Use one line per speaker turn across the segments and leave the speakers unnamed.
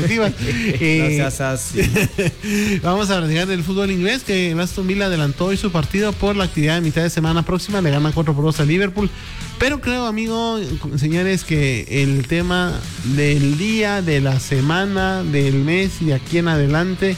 deportivas.
No seas así.
Vamos a platicar del fútbol inglés, que el Aston Villa adelantó hoy su partido por la actividad de mitad de semana próxima, le gana 4-2 a Liverpool. Pero creo, amigo, señores, que el tema del día, de la semana, del mes y de aquí en adelante,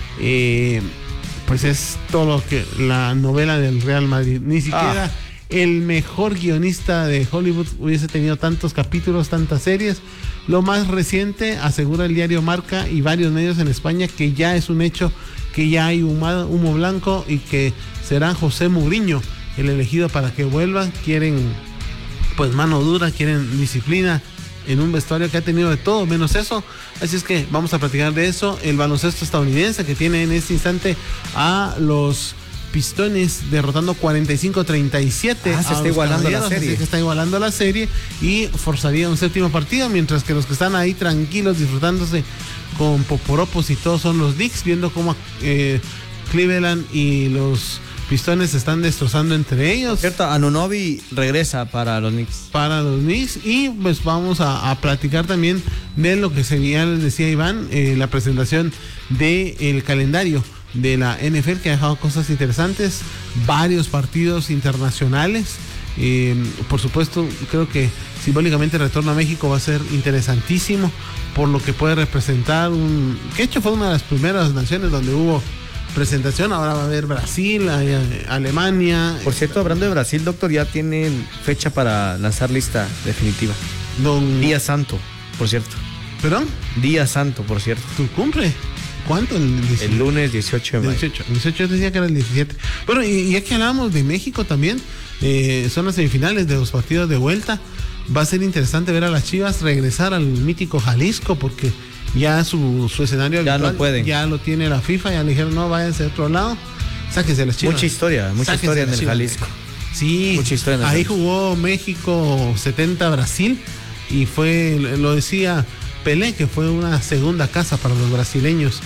pues es todo lo que la novela del Real Madrid. Ni siquiera el mejor guionista de Hollywood hubiese tenido tantos capítulos, tantas series. Lo más reciente, asegura el diario Marca y varios medios en España, que ya es un hecho, que ya hay humo blanco y que será José Mourinho el elegido para que vuelva. Quieren pues mano dura, quieren disciplina en un vestuario que ha tenido de todo menos eso. Así es que vamos a platicar de eso. El baloncesto estadounidense, que tiene en este instante a los Pistones derrotando 45-37.
Se está igualando la serie.
Así que está igualando la serie y forzaría un séptimo partido, mientras que los que están ahí tranquilos disfrutándose con poporopos y todos son los Knicks, viendo cómo Cleveland y los Pistones se están destrozando entre ellos.
Cierto, Anunoby regresa para los Knicks.
Y pues vamos a platicar también de lo que sería, les decía Iván, la presentación del calendario de la NFL, que ha dejado cosas interesantes, varios partidos internacionales. Por supuesto, creo que simbólicamente el retorno a México va a ser interesantísimo por lo que puede representar que hecho fue una de las primeras naciones donde hubo presentación. Ahora va a haber Brasil, Alemania.
Por cierto, hablando de Brasil, doctor, ya tienen fecha para lanzar lista definitiva. Día Santo, por cierto.
¿Perdón?
Día Santo, por cierto.
¿Tu cumple? ¿Cuánto?
El lunes 18 de mayo.
18 decía que era el 17. Bueno, y ya que hablábamos de México también, son las semifinales de los partidos de vuelta. Va a ser interesante ver a las Chivas regresar al mítico Jalisco, porque ya su escenario
ya
habitual,
no pueden.
Ya lo tiene la FIFA, ya le dijeron no, váyanse a otro lado, sáquense las Chivas.
Mucha historia en el Jalisco.
Sí,
mucha historia en el
ahí
Jalisco.
Jugó México 70 Brasil y lo decía Pelé, que fue una segunda casa para los brasileños.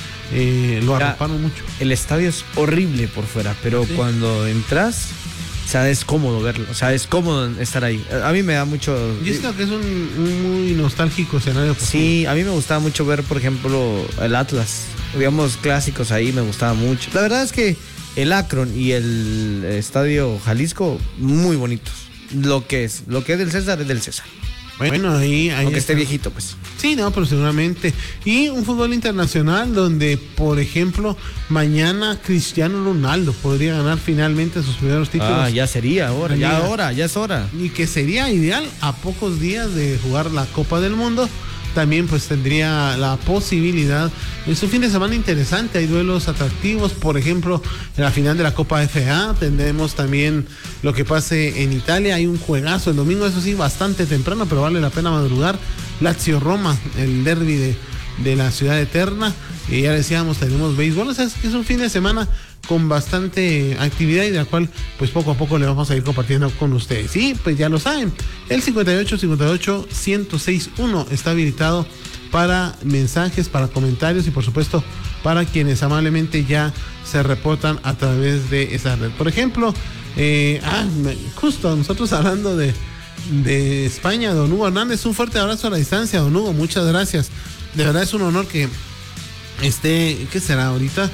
Lo arroparon mucho. El
estadio es horrible por fuera, pero cuando entras, o sea, es cómodo verlo, o sea, es cómodo estar ahí. A mí me da mucho...
Yo creo que es un muy nostálgico escenario.
Sí, a mí me gustaba mucho ver, por ejemplo, el Atlas, digamos, clásicos ahí, me gustaba mucho. La verdad es que el Akron y el Estadio Jalisco, muy bonitos. Lo que es del César es del César.
Bueno, ahí
aunque esté viejito, pues.
Sí, no, pero seguramente. Y un fútbol internacional donde, por ejemplo, mañana Cristiano Ronaldo podría ganar finalmente sus primeros títulos.
Ya sería ahora, ya es hora.
Y que sería ideal a pocos días de jugar la Copa del Mundo. También pues tendría la posibilidad. Es un fin de semana interesante, hay duelos atractivos, por ejemplo, en la final de la Copa FA, tendremos también lo que pase en Italia, hay un juegazo el domingo, eso sí, bastante temprano, pero vale la pena madrugar. Lazio-Roma, el derbi de la ciudad eterna, y ya decíamos, tenemos béisbol, o sea, es un fin de semana con bastante actividad y de la cual pues poco a poco le vamos a ir compartiendo con ustedes. Y pues ya lo saben, el 58-58-1061 está habilitado para mensajes, para comentarios y por supuesto para quienes amablemente ya se reportan a través de esa red. Por ejemplo, justo nosotros hablando de España, don Hugo Hernández, un fuerte abrazo a la distancia, don Hugo, muchas gracias. De verdad es un honor que esté, ¿qué será ahorita?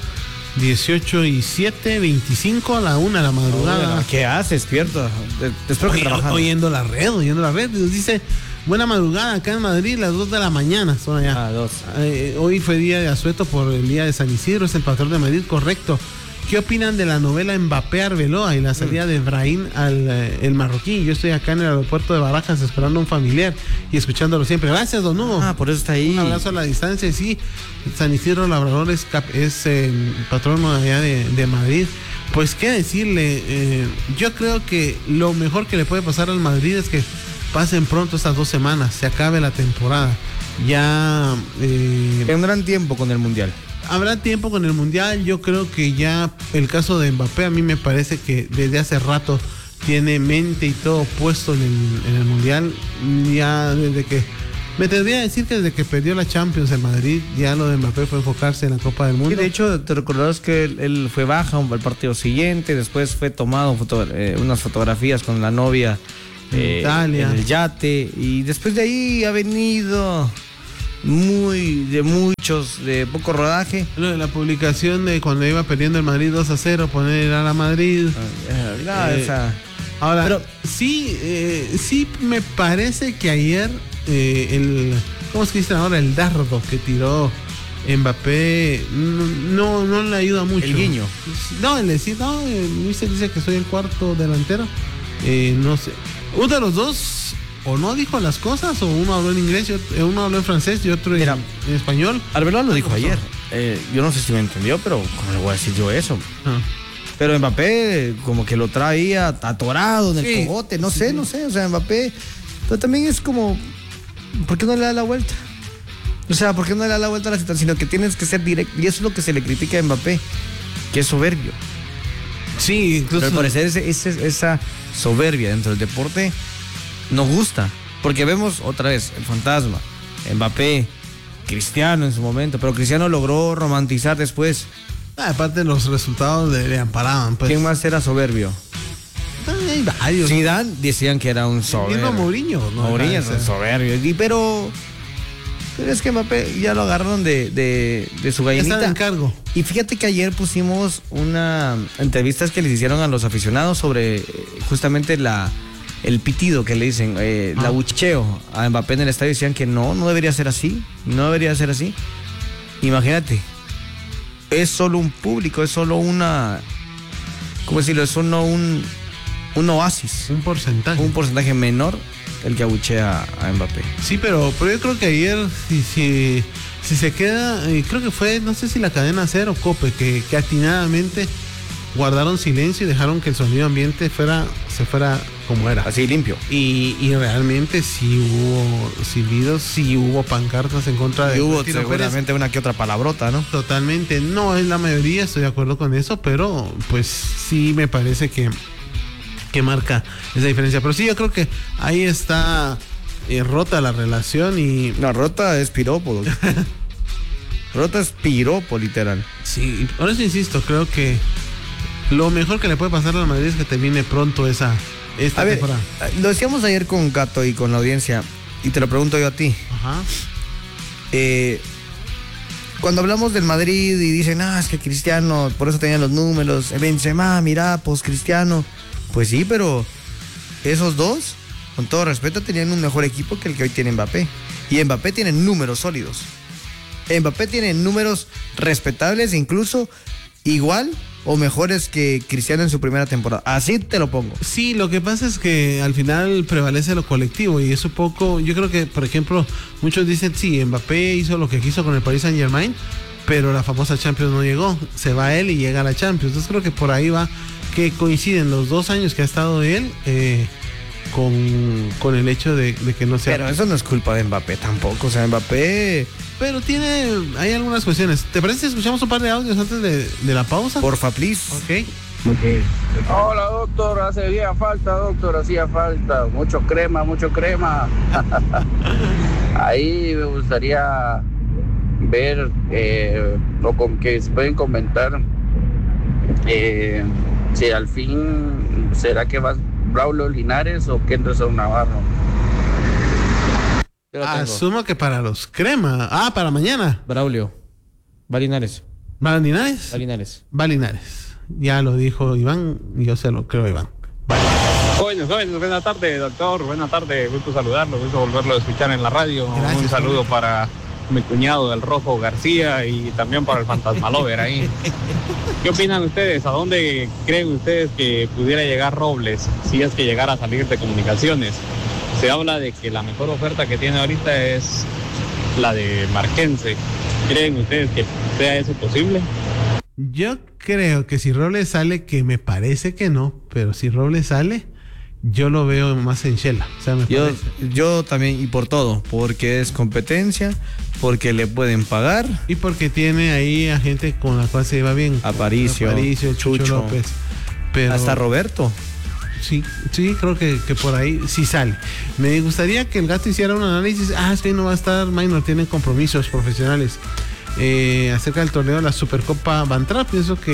18:07, 25 a la 1 de la madrugada.
¿Qué haces, despierto? Espero que trabajando.
Oyendo la red. Nos dice, buena madrugada acá en Madrid, las 2 de la mañana son allá.
2.
Hoy fue día de asueto por el día de San Isidro, es el patrón de Madrid, correcto. ¿Qué opinan de la novela Mbappé Arbeloa y la salida de Brahim el marroquí? Yo estoy acá en el aeropuerto de Barajas esperando a un familiar y escuchándolo siempre. Gracias, don Hugo.
Por eso está ahí.
Un abrazo a la distancia. Sí, San Isidro Labrador es patrono allá de Madrid. Pues qué decirle, yo creo que lo mejor que le puede pasar al Madrid es que pasen pronto estas 2 semanas, se acabe la temporada. Ya
tendrán tiempo con el Mundial.
Habrá tiempo con el Mundial. Yo creo que ya el caso de Mbappé, a mí me parece que desde hace rato tiene mente y todo puesto en el Mundial. Ya desde que, me tendría que decir que desde que perdió la Champions en Madrid, ya lo de Mbappé fue enfocarse en la Copa del Mundo.
Y de hecho, te recordarás que él fue baja al partido siguiente, después fue tomado unas fotografías con la novia
Italia,
en el yate, y después de ahí ha venido de muchos, de poco rodaje.
Lo de la publicación de cuando iba perdiendo el Madrid 2-0, poner a la Madrid. Ahora, pero sí me parece que ayer ¿cómo es que dicen ahora? El dardo que tiró Mbappé no le ayuda mucho.
El guiño.
No, Luis dice que soy el cuarto delantero. No sé. Uno de los dos o no dijo las cosas, o uno habló en inglés, uno habló en francés y otro en español.
Arbeloa lo dijo ayer. Yo no sé si me entendió, pero ¿cómo le voy a decir yo eso? Pero Mbappé como que lo traía atorado en el cogote, no sé, o sea, Mbappé, pero también es como, ¿por qué no le da la vuelta? O sea, ¿por qué no le da la vuelta a la situación? Sino que tienes que ser directo, y eso es lo que se le critica a Mbappé, que es soberbio.
Sí, incluso.
Pero al parecer esa soberbia dentro del deporte nos gusta, porque vemos otra vez el fantasma, Mbappé, Cristiano en su momento, pero Cristiano logró romantizar después.
Aparte los resultados le amparaban. Pues.
¿Quién más era soberbio?
Hay varios.
Zidane decían que era un soberbio.
Mismo Mourinho, ¿no?
Mourinho es un soberbio. Pero es que Mbappé ya lo agarraron de su gallinita.
Está en cargo.
Y fíjate que ayer pusimos una entrevistas que les hicieron a los aficionados sobre justamente el pitido que le dicen, el abucheo a Mbappé en el estadio. Decían que no debería ser así. No debería ser así. Imagínate. Es solo un público, es solo una, ¿cómo decirlo? Es solo un oasis.
Un porcentaje.
Un porcentaje menor el que abuchea a Mbappé.
Sí, pero yo creo que ayer, si se queda, creo que fue, no sé si la cadena SER o COPE, que atinadamente guardaron silencio y dejaron que el sonido ambiente se fuera como era.
Así limpio.
Y realmente sí hubo silbidos, sí hubo pancartas en contra de...
Y hubo seguramente una que otra palabrota, ¿no?
Totalmente, no es la mayoría, estoy de acuerdo con eso, pero pues sí me parece que marca esa diferencia. Pero sí, yo creo que ahí está rota la relación y...
No, rota es piropo. Rota es piropo, literal.
Sí, por eso insisto, creo que lo mejor que le puede pasar al Madrid es que termine pronto esta temporada.
Lo decíamos ayer con Gato y con la audiencia, y te lo pregunto yo a ti.
Ajá.
Cuando hablamos del Madrid y dicen, es que Cristiano, por eso tenía los números, Benzema, mira, pues Cristiano. Pues sí, pero esos dos, con todo respeto, tenían un mejor equipo que el que hoy tiene Mbappé. Y Mbappé tiene números sólidos. Mbappé tiene números respetables, incluso igual o mejores que Cristiano en su primera temporada. Así te lo pongo.
Sí, lo que pasa es que al final prevalece lo colectivo y eso poco, yo creo que, por ejemplo, muchos dicen, sí, Mbappé hizo lo que quiso con el Paris Saint-Germain, pero la famosa Champions no llegó. Se va él y llega a la Champions. Entonces creo que por ahí va, que coinciden los 2 años que ha estado él con el hecho de que no sea...
Pero eso no es culpa de Mbappé tampoco, o sea, Mbappé...
Pero hay algunas cuestiones. ¿Te parece si escuchamos un par de audios antes de la pausa?
Porfa, please.
Ok.
Hola, doctor. Hacía falta. Mucho crema. Ahí me gustaría ver o con que se pueden comentar si al fin será que va Braulio Linares o Kenderson Navarro.
Asumo que para los crema. Para mañana.
Braulio. Va Linares.
¿Va Linares? Va Linares. Ya lo dijo Iván y yo se lo creo, Iván.
Jóvenes, buena tarde, doctor. Buena tarde. Gusto saludarlo, gusto volverlo a escuchar en la radio.
Gracias,
un saludo para mi cuñado del Rojo García y también para el Fantasma Lover ahí. ¿Qué opinan ustedes? ¿A dónde creen ustedes que pudiera llegar Robles si es que llegara a salir de Comunicaciones? Se habla de que la mejor oferta que tiene ahorita es la de Marquense. ¿Creen ustedes que sea eso posible?
Yo creo que si Robles sale, que me parece que no, pero si Robles sale, yo lo veo más en Shela. O sea,
yo también, y por todo, porque es competencia, porque le pueden pagar.
Y porque tiene ahí a gente con la cual se lleva bien.
Aparicio,
Chucho López. Pero... hasta
Roberto.
Sí, creo que por ahí sí sale. Me gustaría que el Gato hiciera un análisis. Es que no va a estar Minor, tienen compromisos profesionales. Acerca del torneo de la Supercopa Bantra, pienso que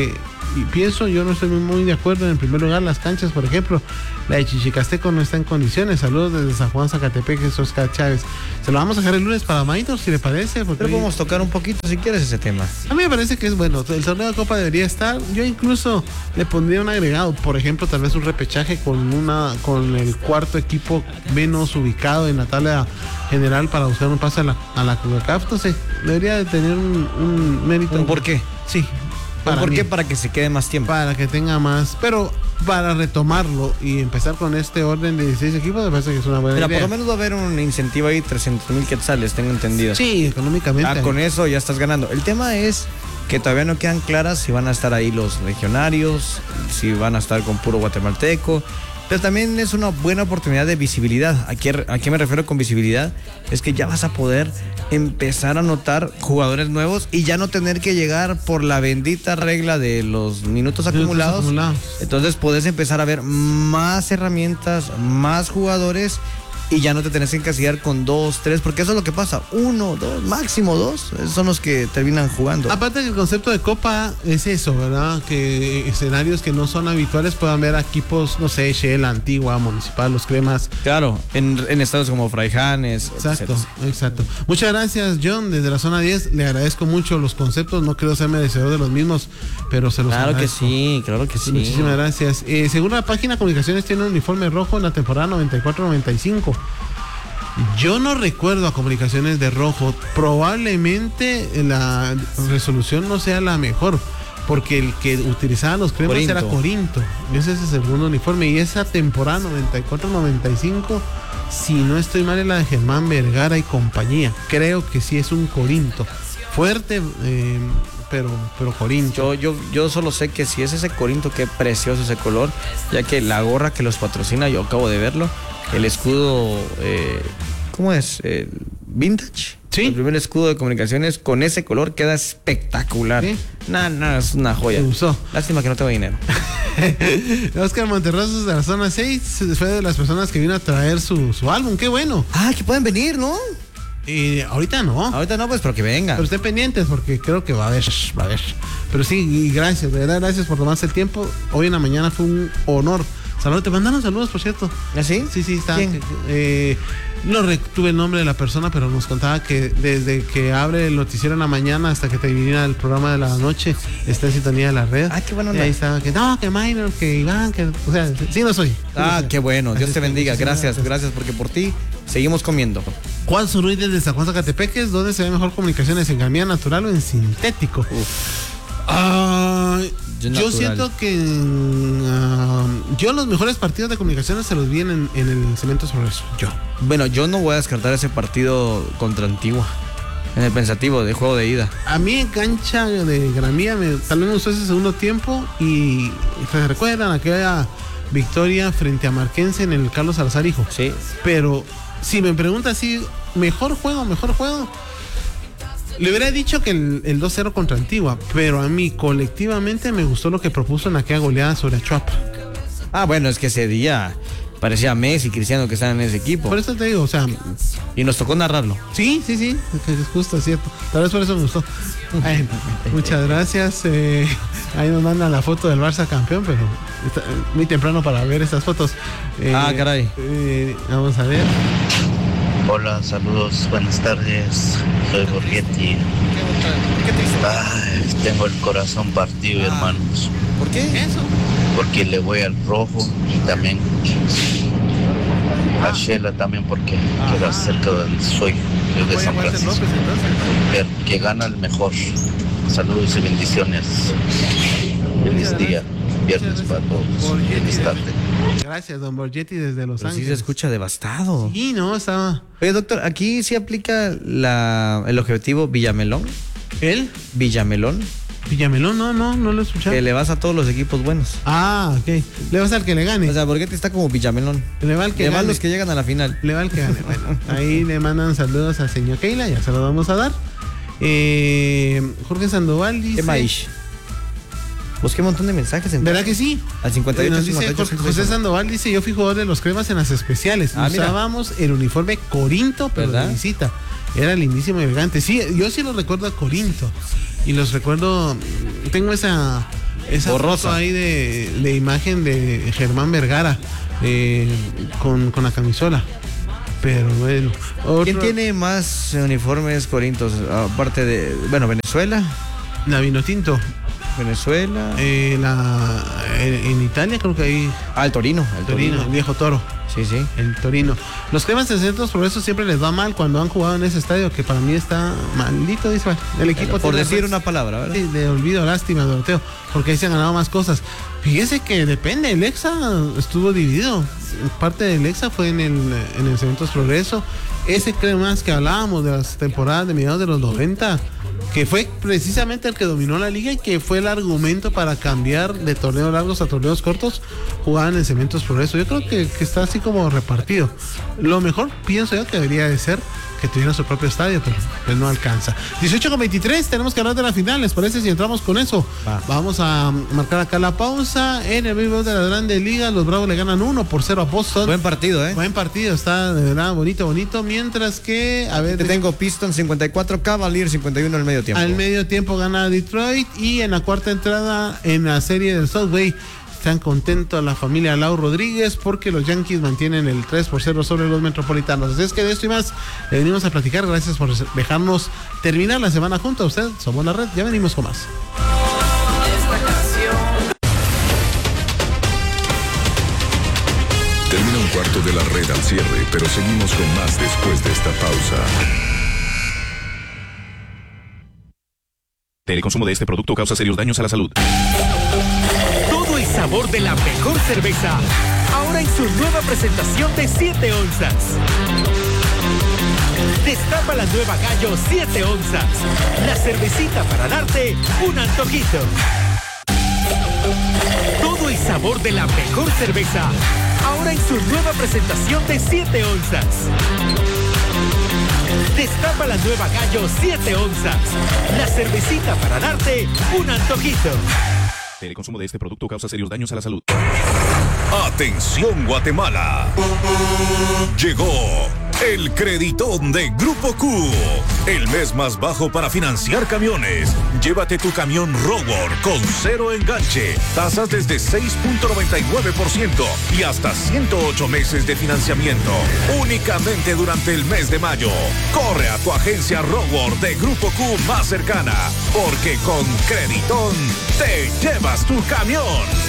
y pienso, yo no estoy muy de acuerdo. En primer lugar, las canchas, por ejemplo, la de Chichicasteco no está en condiciones. Saludos desde San Juan, Zacatepec, es Oscar Chávez. Se lo vamos a dejar el lunes para Minor, si le parece. Porque
Pero podemos tocar un poquito si quieres ese tema.
a mí me parece que es bueno. El torneo de Copa debería estar. Yo incluso le pondría un agregado, por ejemplo, tal vez un repechaje con el cuarto equipo menos ubicado en la tabla general para buscar un pase a la CONCACAF. No sé, debería de tener un mérito.
¿Un por qué?
Sí.
¿Por
mí.
qué? Para que se quede más tiempo.
Para que tenga más. Pero para retomarlo y empezar con este orden de 16 equipos, me parece que es una buena
Mira,
idea.
por lo menos va a haber un incentivo ahí, 300,000 quetzales, tengo entendido.
Sí, económicamente.
Con eso ya estás ganando. El tema es que todavía no quedan claras si van a estar ahí los legionarios, si van a estar con puro guatemalteco. Pero también es una buena oportunidad de visibilidad. ¿A qué me refiero con visibilidad? Es que ya vas a poder empezar a notar jugadores nuevos y ya no tener que llegar por la bendita regla de los minutos acumulados. Entonces puedes empezar a ver más herramientas, más jugadores y ya no te tenés que encasillar con 2, 3, porque eso es lo que pasa. 1, 2, máximo 2 son los que terminan jugando.
Aparte que el concepto de Copa es eso, ¿verdad? Que escenarios que no son habituales puedan ver a equipos, no sé, Shell, Antigua, Municipal, Los Cremas.
Claro, en estados como Fraijanes.
Exacto,
etc.
exacto. Muchas gracias, John, desde la zona 10. Le agradezco mucho los conceptos. No quiero ser merecedor de los mismos, pero se los agradezco.
Claro que sí.
Muchísimas gracias. Según la página Comunicaciones, tiene un uniforme rojo en la temporada 94-95. Yo no recuerdo a Comunicaciones de rojo. Probablemente la resolución no sea la mejor, porque el que utilizaba los cremas era Corinto. Ese es el segundo uniforme. Y esa temporada 94-95, si no estoy mal, es la de Germán Vergara y compañía. Creo que sí es un Corinto. Fuerte, pero Corinto.
Yo solo sé que si es ese Corinto, qué precioso ese color, ya que la gorra que los patrocina, yo acabo de verlo, el escudo, ¿cómo es? Vintage.
Sí.
El primer escudo de Comunicaciones con ese color queda espectacular.
¿Sí?
Nada, es una joya.
Se usó.
Lástima que no tengo dinero.
Oscar Monterrosos de la zona 6 fue de las personas que vino a traer su álbum. Qué bueno.
Que pueden venir, ¿no?
Ahorita no.
Ahorita no, pues, pero que vengan.
Pero estén pendientes porque creo que va a haber. Pero sí, y gracias, de verdad, gracias por tomarse el tiempo. Hoy en la mañana fue un honor. Saludos, te mandaron saludos, por cierto.
¿Ah, sí?
Sí, está.
¿Quién?
No tuve el nombre de la persona, pero nos contaba que desde que abre el noticiero en la mañana hasta que termina el programa de la noche, está en sintonía de la red.
Qué bueno.
Y ahí estaba que Minor, que Iván, que. O sea, sí no soy.
Qué bueno. Dios te bendiga. Gracias, porque por ti seguimos comiendo.
Juan Zurruy desde San Juan Zacatepeques, ¿dónde se ve mejor Comunicaciones? ¿En gamía natural o en sintético? Yo siento que yo los mejores partidos de Comunicaciones se los vi en el Cementos Progreso.
Bueno, yo no voy a descartar ese partido contra Antigua. En el pensativo de juego de ida.
A mí en cancha de gramía tal vez me gustó ese segundo tiempo y se recuerdan aquella victoria frente a Marquense en el Carlos Salazar hijo.
Sí.
Pero si me preguntas si mejor juego, le hubiera dicho que el 2-0 contra Antigua, pero a mí colectivamente me gustó lo que propuso en aquella goleada sobre Achuapa.
Bueno, es que ese día parecía Messi y Cristiano que estaban en ese equipo.
Por eso te digo, o sea...
Y nos tocó narrarlo.
Sí, es justo, es cierto. Tal vez por eso me gustó. Muchas gracias. Ahí nos mandan la foto del Barça campeón, pero está muy temprano para ver estas fotos.
Caray.
Vamos a ver.
Hola, saludos, buenas tardes. Soy Borghetti.
¿Qué te hizo?
Tengo el corazón partido, hermanos.
¿Por qué?
Eso.
Porque le voy al rojo y también a Shela también porque queda cerca de donde soy, yo de San Francisco. Ver que gana el mejor. Saludos y bendiciones. Feliz día. Viernes para todos. Feliz tarde.
Gracias, don Borghetti, desde Los Ángeles.
Sí se escucha devastado.
Sí, no, estaba...
Oye, doctor, aquí sí aplica el objetivo Villamelón.
¿Él?
Villamelón.
Villamelón, no lo he escuchado.
Que le vas a todos los equipos buenos.
Ok. Le vas al que le gane.
O sea, Borghetti está como Villamelón.
Le va al que
le
gane.
van los que llegan a la final.
Le va al que gane. Bueno, ahí le mandan saludos a señor Keila, ya se lo vamos a dar. Jorge Sandoval dice...
¿Qué maíz? Pues qué montón de mensajes.
¿Verdad que sí?
Al 58,
Nos dice
58,
José Sandoval, dice, yo fui jugador de los Cremas en las especiales. Usábamos el uniforme Corinto, pero de visita. Era lindísimo y elegante. Sí, yo sí lo recuerdo a Corinto. Y los recuerdo, tengo esa esa
borrosa
foto ahí de imagen de Germán Vergara con la camisola. Pero bueno.
¿Quién tiene más uniformes corintios? Aparte de, Venezuela.
La Vinotinto.
Venezuela.
En Italia creo que hay.
El Torino.
El viejo Toro.
Sí.
El Torino. Los cremas de Centros Progreso siempre les va mal cuando han jugado en ese estadio, que para mí está maldito, dice el equipo.
Por decir una palabra, ¿verdad?
Sí, de olvido, lástima, Doroteo, porque ahí se han ganado más cosas. Fíjese que depende, el Exa estuvo dividido. Parte del Exa fue en el Cementos Progreso. Ese cremas que hablábamos de las temporadas de mediados de los 90, que fue precisamente el que dominó la liga y que fue el argumento para cambiar de torneos largos a torneos cortos, jugaban en Cementos Progreso. Yo creo que está así como repartido. Lo mejor, pienso yo, que debería de ser que tuviera su propio estadio, pero pues no alcanza. 18:23, tenemos que hablar de la final, ¿les parece si entramos con eso? Vamos a marcar acá la pausa. En el béisbol de la Grande Liga, los Bravos le ganan 1-0 a Boston.
Buen partido,
Buen partido, está de verdad bonito, mientras que,
tengo Pistons 54, Cavaliers 51 al medio tiempo.
Al medio tiempo gana Detroit, y en la cuarta entrada en la serie del Subway están contentos la familia Lau Rodríguez porque los Yankees mantienen el 3-0 sobre los Metropolitanos. Así es que de esto y más le venimos a platicar. Gracias por dejarnos terminar la semana junto a usted. Somos La Red, ya venimos con más.
Termina un cuarto de La Red al cierre, pero seguimos con más después de esta pausa.
El consumo de este producto causa serios daños a la salud.
Todo el sabor de la mejor cerveza, ahora en su nueva presentación de 7 onzas. Destapa la nueva Gallo 7 onzas, la cervecita para darte un antojito. Todo el sabor de la mejor cerveza, ahora en su nueva presentación de 7 onzas. Destapa la nueva Gallo 7 onzas, la cervecita para darte un antojito.
El consumo de este producto causa serios daños a la salud.
Atención, Guatemala. Llegó el creditón de Grupo Q. El mes más bajo para financiar camiones. Llévate tu camión Rower con 0 enganche, tasas desde 6.99% y hasta 108 meses de financiamiento. Únicamente durante el mes de mayo. Corre a tu agencia Rower de Grupo Q más cercana, porque con creditón te llevas tu camión.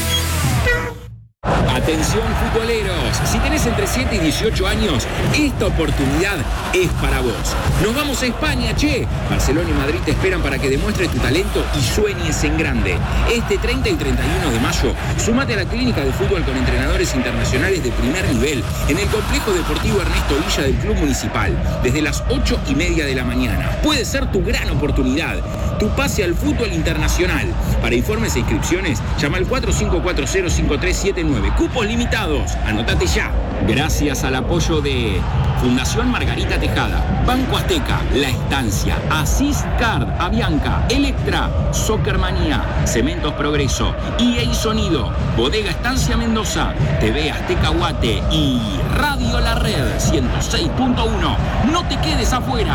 Atención futboleros, si tenés entre 7 y 18 años, esta oportunidad es para vos. Nos vamos a España, che. Barcelona y Madrid te esperan para que demuestres tu talento y sueñes en grande. Este 30 y 31 de mayo, sumate a la clínica de fútbol con entrenadores internacionales de primer nivel en el complejo deportivo Ernesto Villa del Club Municipal, desde las 8:30 de la mañana. Puede ser tu gran oportunidad, tu pase al fútbol internacional. Para informes e inscripciones, llama al 4540-5379. Cupos limitados. Anótate ya. Gracias al apoyo de Fundación Margarita Tejada, Banco Azteca, La Estancia, Asís Card, Avianca, Electra, Soccermanía, Cementos Progreso, EA Sonido, Bodega Estancia Mendoza, TV Azteca Guate y Radio La Red 106.1. No te quedes afuera.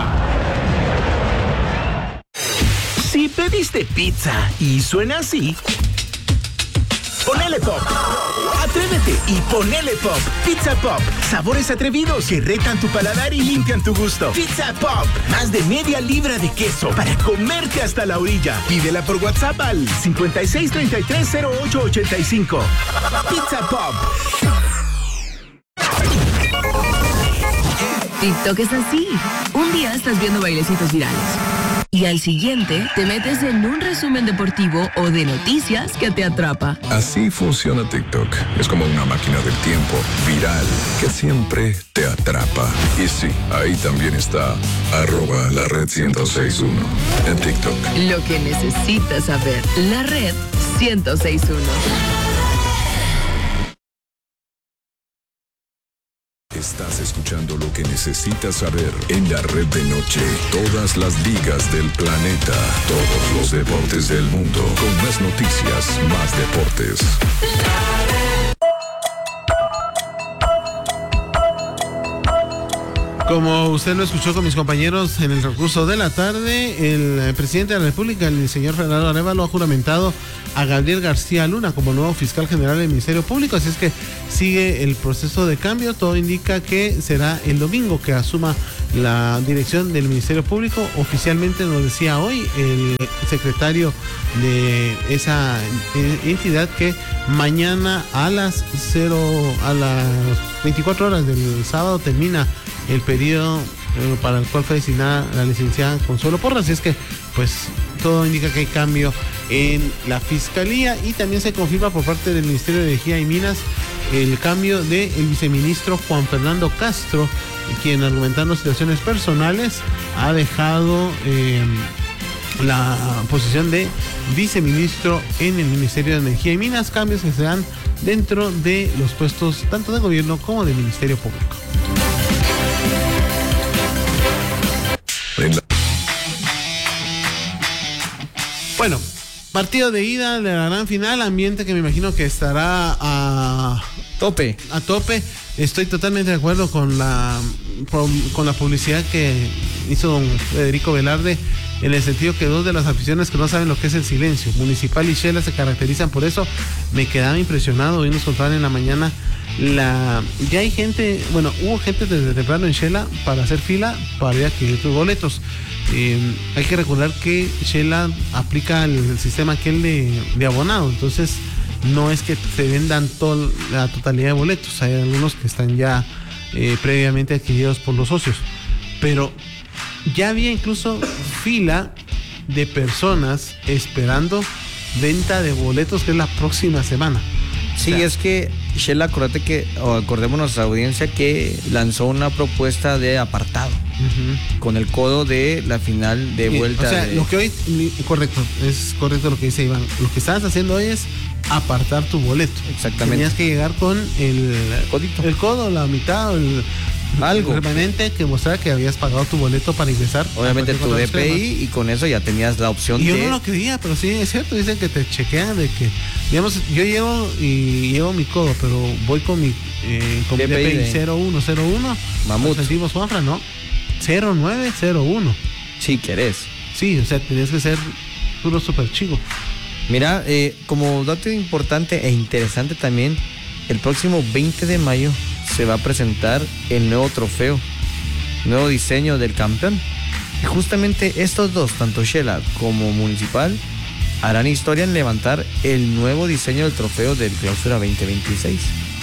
Si pediste pizza y suena así, ponele pop. Atrévete y ponele pop. Pizza Pop. Sabores atrevidos que retan tu paladar y limpian tu gusto. Pizza Pop. Más de media libra de queso para comerte hasta la orilla. Pídela por WhatsApp al 56330885. Pizza Pop.
TikTok es así. Un día estás viendo bailecitos virales y al siguiente te metes en un resumen deportivo o de noticias que te atrapa.
Así funciona TikTok. Es como una máquina del tiempo, viral, que siempre te atrapa. Y sí, ahí también está @lared1061 en TikTok.
Lo que necesitas saber. La Red 1061.
Estás escuchando lo que necesitas saber en La Red de Noche. Todas las ligas del planeta, todos los deportes del mundo, con más noticias, más deportes.
Como usted lo escuchó con mis compañeros en el recurso de la tarde, el presidente de la República, el señor Fernando Arévalo, ha juramentado a Gabriel García Luna como nuevo fiscal general del Ministerio Público, así es que sigue el proceso de cambio. Todo indica que será el domingo que asuma la dirección del Ministerio Público. Oficialmente nos decía hoy el secretario de esa entidad que mañana a las 24 horas del sábado termina el periodo para el cual fue designada la licenciada Consuelo Porras. Así es que pues todo indica que hay cambio en la fiscalía, y también se confirma por parte del Ministerio de Energía y Minas el cambio del viceministro Juan Fernando Castro, quien, argumentando situaciones personales, ha dejado la posición de viceministro en el Ministerio de Energía y Minas. Cambios que se dan dentro de los puestos tanto de gobierno como de Ministerio Público. Bueno, partido de ida de la gran final, ambiente que me imagino que estará a tope. Estoy totalmente de acuerdo con la publicidad que hizo don Federico Velarde, en el sentido que dos de las aficiones que no saben lo que es el silencio, Municipal y Xela, se caracterizan por eso. Me quedaba impresionado. Hoy nos contaban en la mañana ya hay gente, bueno, hubo gente desde temprano en Xela para hacer fila para ir a adquirir tus boletos. Hay que recordar que Xela aplica el sistema aquel de abonado, entonces no es que se vendan la totalidad de boletos. Hay algunos que están ya previamente adquiridos por los socios, pero ya había incluso fila de personas esperando venta de boletos, que es la próxima semana.
Sí, o sea, es que Xela, acordémonos a la audiencia que lanzó una propuesta de apartado con el codo de la final de vuelta.
O sea, lo que hoy, es correcto lo que dice Iván. Lo que estabas haciendo hoy es apartar tu boleto.
Exactamente.
Tenías que llegar con el
codito,
el codo, la mitad, algo permanente que mostrara que habías pagado tu boleto para ingresar.
Obviamente tu DPI, y con eso ya tenías la opción.
Y yo no lo creía, pero sí es cierto. Dicen que te chequean de que, digamos, yo llevo mi codo, pero voy con mi DPI 0101.
Mamut.
Sentimos Juanfra, ¿no? 0901.
Si querés.
Sí, o sea, tenías que ser puro súper chico.
Mira, como dato importante e interesante también, el próximo 20 de mayo se va a presentar el nuevo trofeo, nuevo diseño del campeón. Y justamente estos dos, tanto Xela como Municipal, harán historia en levantar el nuevo diseño del trofeo del Clausura 2026.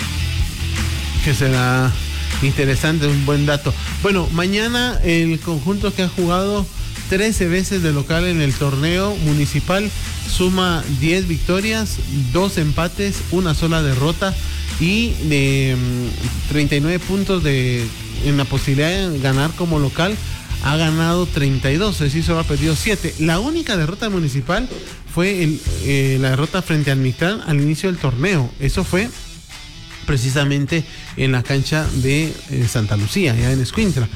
Que será interesante, un buen dato. Bueno, mañana el conjunto que ha jugado 13 veces de local en el torneo municipal suma 10 victorias, 2 empates, una sola derrota, y de 39 puntos en la posibilidad de ganar como local, ha ganado 32, es decir, solo ha perdido 7. La única derrota municipal fue la derrota frente al Mictlán al inicio del torneo. Eso fue precisamente en la cancha de Santa Lucía, ya en Escuintla.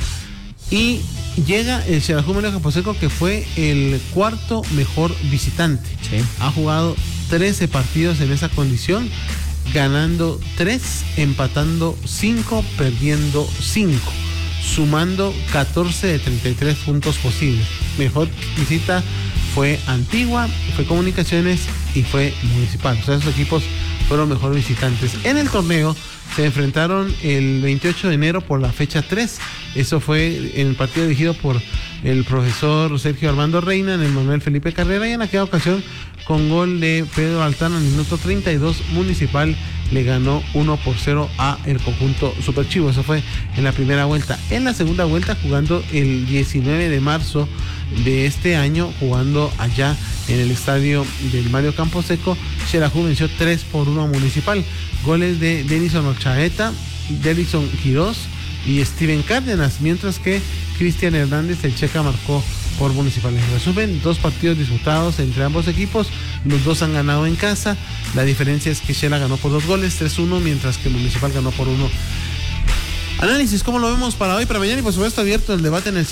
Y llega el Xelajú Melio Camposeco, que fue el cuarto mejor visitante.
Sí.
Ha jugado 13 partidos en esa condición, ganando 3, empatando 5, perdiendo 5, sumando 14 de 33 puntos posibles. Mejor visita fue Antigua, fue Comunicaciones y fue Municipal. O sea, esos equipos fueron mejores visitantes. En el torneo se enfrentaron el 28 de enero por la fecha 3. Eso fue en el partido dirigido por el profesor Sergio Armando Reina en el Manuel Felipe Carrera, y en aquella ocasión, con gol de Pedro Altán al minuto 32, Municipal le ganó 1-0 a el conjunto Super Chivo. Eso fue en la primera vuelta. En la segunda vuelta, jugando el 19 de marzo de este año, jugando allá en el estadio del Mario Camposeco, Xelajú venció 3-1 a Municipal. Goles de Denison Ochaeta, Delison Quirós y Steven Cárdenas, mientras que Cristian Hernández, el Checa, marcó por Municipal. En resumen, 2 partidos disputados entre ambos equipos, los dos han ganado en casa. La diferencia es que Xela ganó por 2 goles, 3-1, mientras que Municipal ganó por 1. Análisis, ¿cómo lo vemos para hoy, para mañana? Y por supuesto abierto el debate en el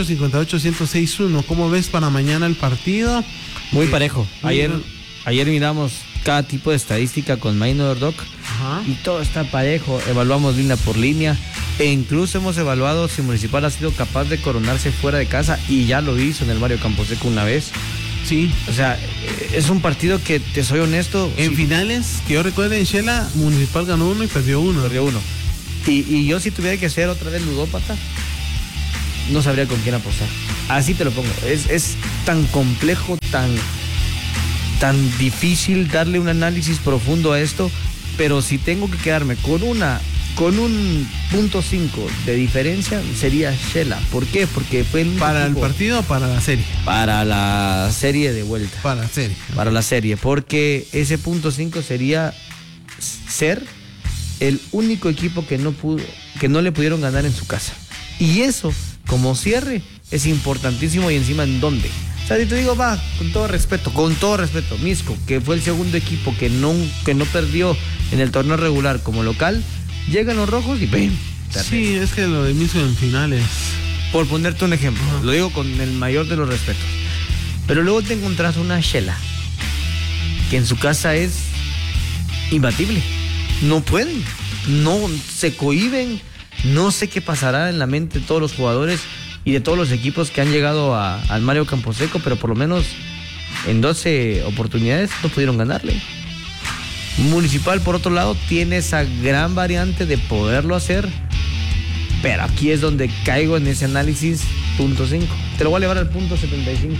58-58-1061. ¿Cómo ves para mañana el partido?
Muy parejo. Ayer miramos cada tipo de estadística con Minor Doc.
Ajá.
Y todo está parejo. Evaluamos línea por línea. E incluso hemos evaluado si Municipal ha sido capaz de coronarse fuera de casa, y ya lo hizo en el Mario Camposeco una vez.
Sí.
O sea, es un partido que, te soy honesto...
En finales, que yo recuerdo en Shela, Municipal ganó 1 y perdió 1.
Perdió 1. Y yo, si tuviera que hacer otra vez ludópata, no sabría con quién apostar. Así te lo pongo. Es tan complejo, tan difícil darle un análisis profundo a esto, pero si tengo que quedarme con un 0.5 de diferencia, sería Shela. ¿Por qué? Porque fue
¿Para el partido o para la serie?
Para la serie de vuelta.
Para la serie.
Para la serie, porque ese 0.5 sería ser el único equipo que no le pudieron ganar en su casa. Y eso, como cierre, es importantísimo. Y encima, ¿en dónde? O sea, si te digo, va, con todo respeto, Misco, que fue el segundo equipo que no perdió en el torneo regular como local, llegan los rojos y ¡pim!
Sí, es que lo de Misco en finales.
Por ponerte un ejemplo, lo digo con el mayor de los respetos. Pero luego te encontrás una Shela, que en su casa es imbatible. No pueden, no se cohíben. No sé qué pasará en la mente de todos los jugadores y de todos los equipos que han llegado al Mario Camposeco, pero por lo menos en 12 oportunidades no pudieron ganarle. Municipal, por otro lado, tiene esa gran variante de poderlo hacer, pero aquí es donde caigo en ese análisis 0.5. Te lo voy a llevar al 0.75.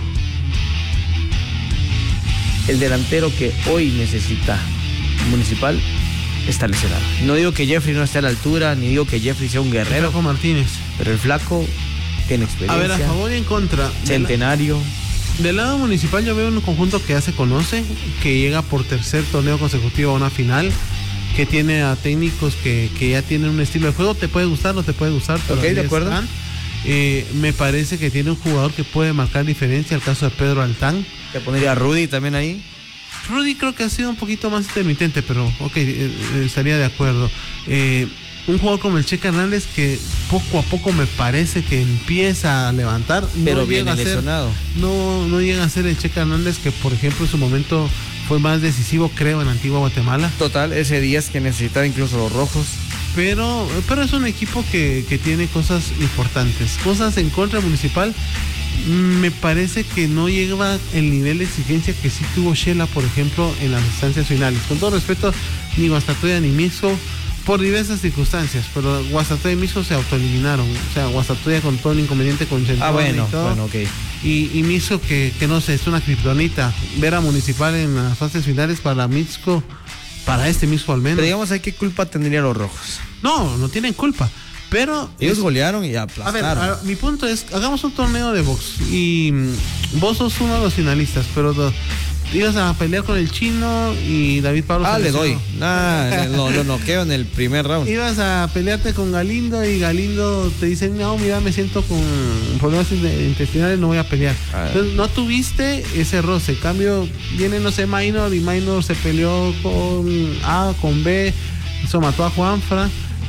El delantero que hoy necesita Municipal está lesionado. No digo que Jeffrey no esté a la altura, ni digo que Jeffrey sea un guerrero.
Flaco Martínez.
Pero el Flaco tiene experiencia.
A ver, a favor y en contra.
Centenario.
Del lado Municipal yo veo un conjunto que ya se conoce, que llega por tercer torneo consecutivo a una final, que tiene a técnicos que ya tienen un estilo de juego. Te puede gustar, no te puede gustar, pero
de acuerdo.
Me parece que tiene un jugador que puede marcar diferencia, el caso de Pedro Altán.
Te pondría a Rudy también ahí.
Rudy creo que ha sido un poquito más intermitente, pero ok, estaría de acuerdo. Un jugador como el Checa Hernández, que poco a poco me parece que empieza a levantar,
pero viene lesionado.
No llega a ser el Checa Hernández que, por ejemplo, en su momento fue más decisivo, creo, en Antigua Guatemala.
Total, ese día es que necesitaba incluso los rojos.
Pero es un equipo que tiene cosas importantes. Cosas en contra de Municipal. Me parece que no llega el nivel de exigencia que sí tuvo Shela, por ejemplo, en las instancias finales. Con todo respeto, ni Guastatoya ni Misco, por diversas circunstancias, pero Guastatoya y Misco se autoeliminaron. O sea, Guastatoya con todo el inconveniente con Centrón y todo.
Bueno, ok.
Y Misco que no sé, es una kriptonita. Ver a Municipal en las fases finales para Misco, para este Misco al menos.
Pero digamos, ¿qué culpa tendrían los rojos?
No tienen culpa. Pero
ellos golearon y aplastaron.
A ver, mi punto es, hagamos un torneo de box y vos sos uno de los finalistas, pero ibas a pelear con el Chino y David Pablo.
Le doy. Lo noqueo en el primer round.
Ibas a pelearte con Galindo y Galindo te dice, no, mira, me siento con problemas intestinales, no voy a pelear. Entonces, no tuviste ese roce. En cambio, viene, no sé, Minor, y Minor se peleó con A, con B, eso mató a Juanfra.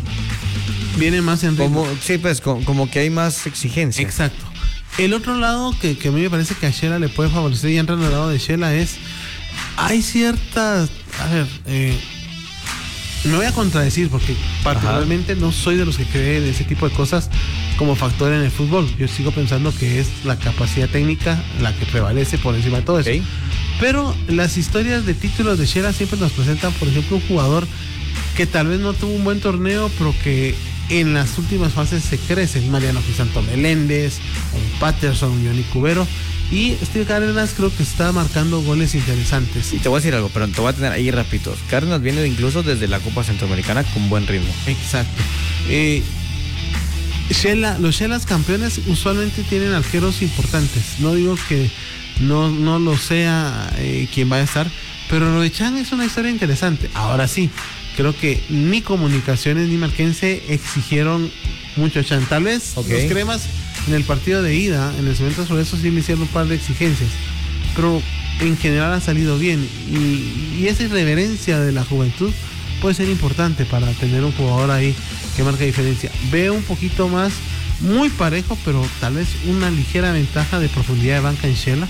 Viene más en ritmo.
Como que hay más exigencia.
Exacto. El otro lado que a mí me parece que a Shela le puede favorecer, y entra en el lado de Shela, hay ciertas, me voy a contradecir porque particularmente no soy de los que creen en ese tipo de cosas como factor en el fútbol. Yo sigo pensando que es la capacidad técnica la que prevalece por encima de todo eso. Pero las historias de títulos de Shela siempre nos presentan, por ejemplo, un jugador que tal vez no tuvo un buen torneo, pero que en las últimas fases se crece. Mariano Crisanto Meléndez, un Patterson, un Johnny Cubero. Y Steve Cárdenas creo que está marcando goles interesantes.
Y te voy a decir algo, pero te voy a tener ahí rapidito. Cárdenas viene incluso desde la Copa Centroamericana con buen ritmo.
Exacto. Los Shelas campeones usualmente tienen arqueros importantes. No digo que no lo sea quien vaya a estar, pero lo de Chan es una historia interesante. Ahora sí, creo que ni Comunicaciones ni Marquense exigieron mucho Chan. Tal vez los cremas en el partido de ida, en el cemento sobre eso sí le hicieron un par de exigencias, pero en general ha salido bien, y esa irreverencia de la juventud puede ser importante para tener un jugador ahí que marca diferencia. Veo un poquito más, muy parejo, pero tal vez una ligera ventaja de profundidad de banca en Shela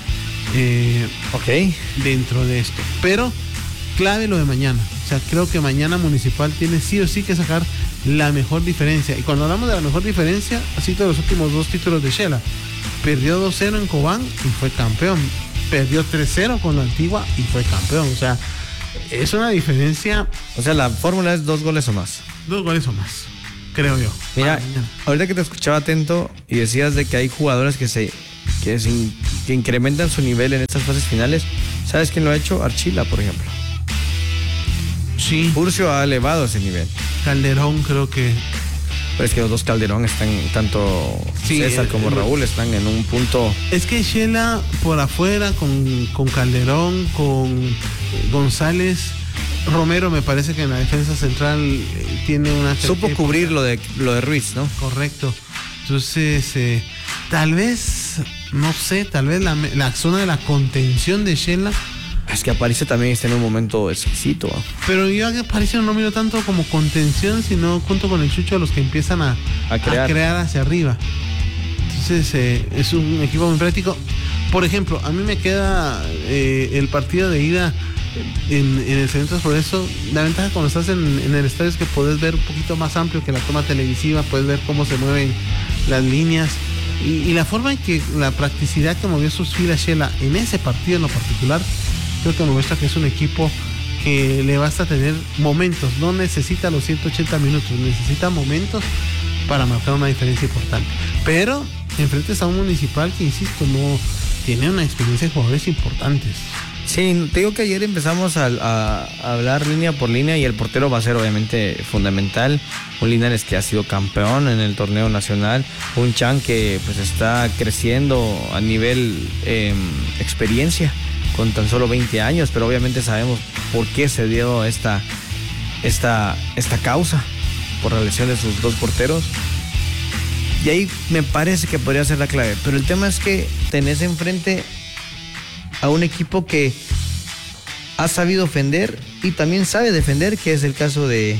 dentro de esto, pero clave lo de mañana. O sea, creo que mañana Municipal tiene sí o sí que sacar la mejor diferencia. Y cuando hablamos de la mejor diferencia, así todos los últimos 2 títulos de Shela. Perdió 2-0 en Cobán y fue campeón. Perdió 3-0 con la Antigua y fue campeón. O sea, es una diferencia.
O sea, la fórmula es 2 goles o más.
2 goles o más, creo yo.
Mira, ahorita que te escuchaba atento y decías de que hay jugadores que incrementan su nivel en estas fases finales. ¿Sabes quién lo ha hecho? Archila, por ejemplo.
Sí.
Furcio ha elevado ese nivel.
Calderón creo que...
Pero es que los dos Calderón están, tanto César como Raúl, están en un punto...
Es que Shela por afuera, con Calderón, con González, Romero me parece que en la defensa central tiene una...
Supo cubrir lo de Ruiz, ¿no?
Correcto. Entonces, tal vez, no sé, tal vez la zona de la contención de Shela...
Es que Aparicio también está en un momento exquisito.
Pero yo a Aparicio no miro tanto como contención, sino junto con el Chucho los que empiezan a crear hacia arriba. Entonces es un equipo muy práctico. Por ejemplo, a mí me queda el partido de ida en el Cementos Progreso. La ventaja cuando estás en el estadio es que puedes ver un poquito más amplio que la toma televisiva, puedes ver cómo se mueven las líneas. Y la forma en que la practicidad que movió sus filas Shela en ese partido en lo particular, creo que me muestra que es un equipo que le basta tener momentos, no necesita los 180 minutos, necesita momentos para marcar una diferencia importante. Pero enfrentes a un Municipal que, insisto, no tiene una experiencia de jugadores importantes.
Sí, te digo que ayer empezamos a hablar línea por línea y el portero va a ser obviamente fundamental. Un Linares que ha sido campeón en el torneo nacional, un Chan que pues está creciendo a nivel experiencia con tan solo 20 años, pero obviamente sabemos por qué se dio esta causa, por la lesión de sus 2 porteros. Y ahí me parece que podría ser la clave. Pero el tema es que tenés enfrente a un equipo que ha sabido ofender y también sabe defender, que es el caso de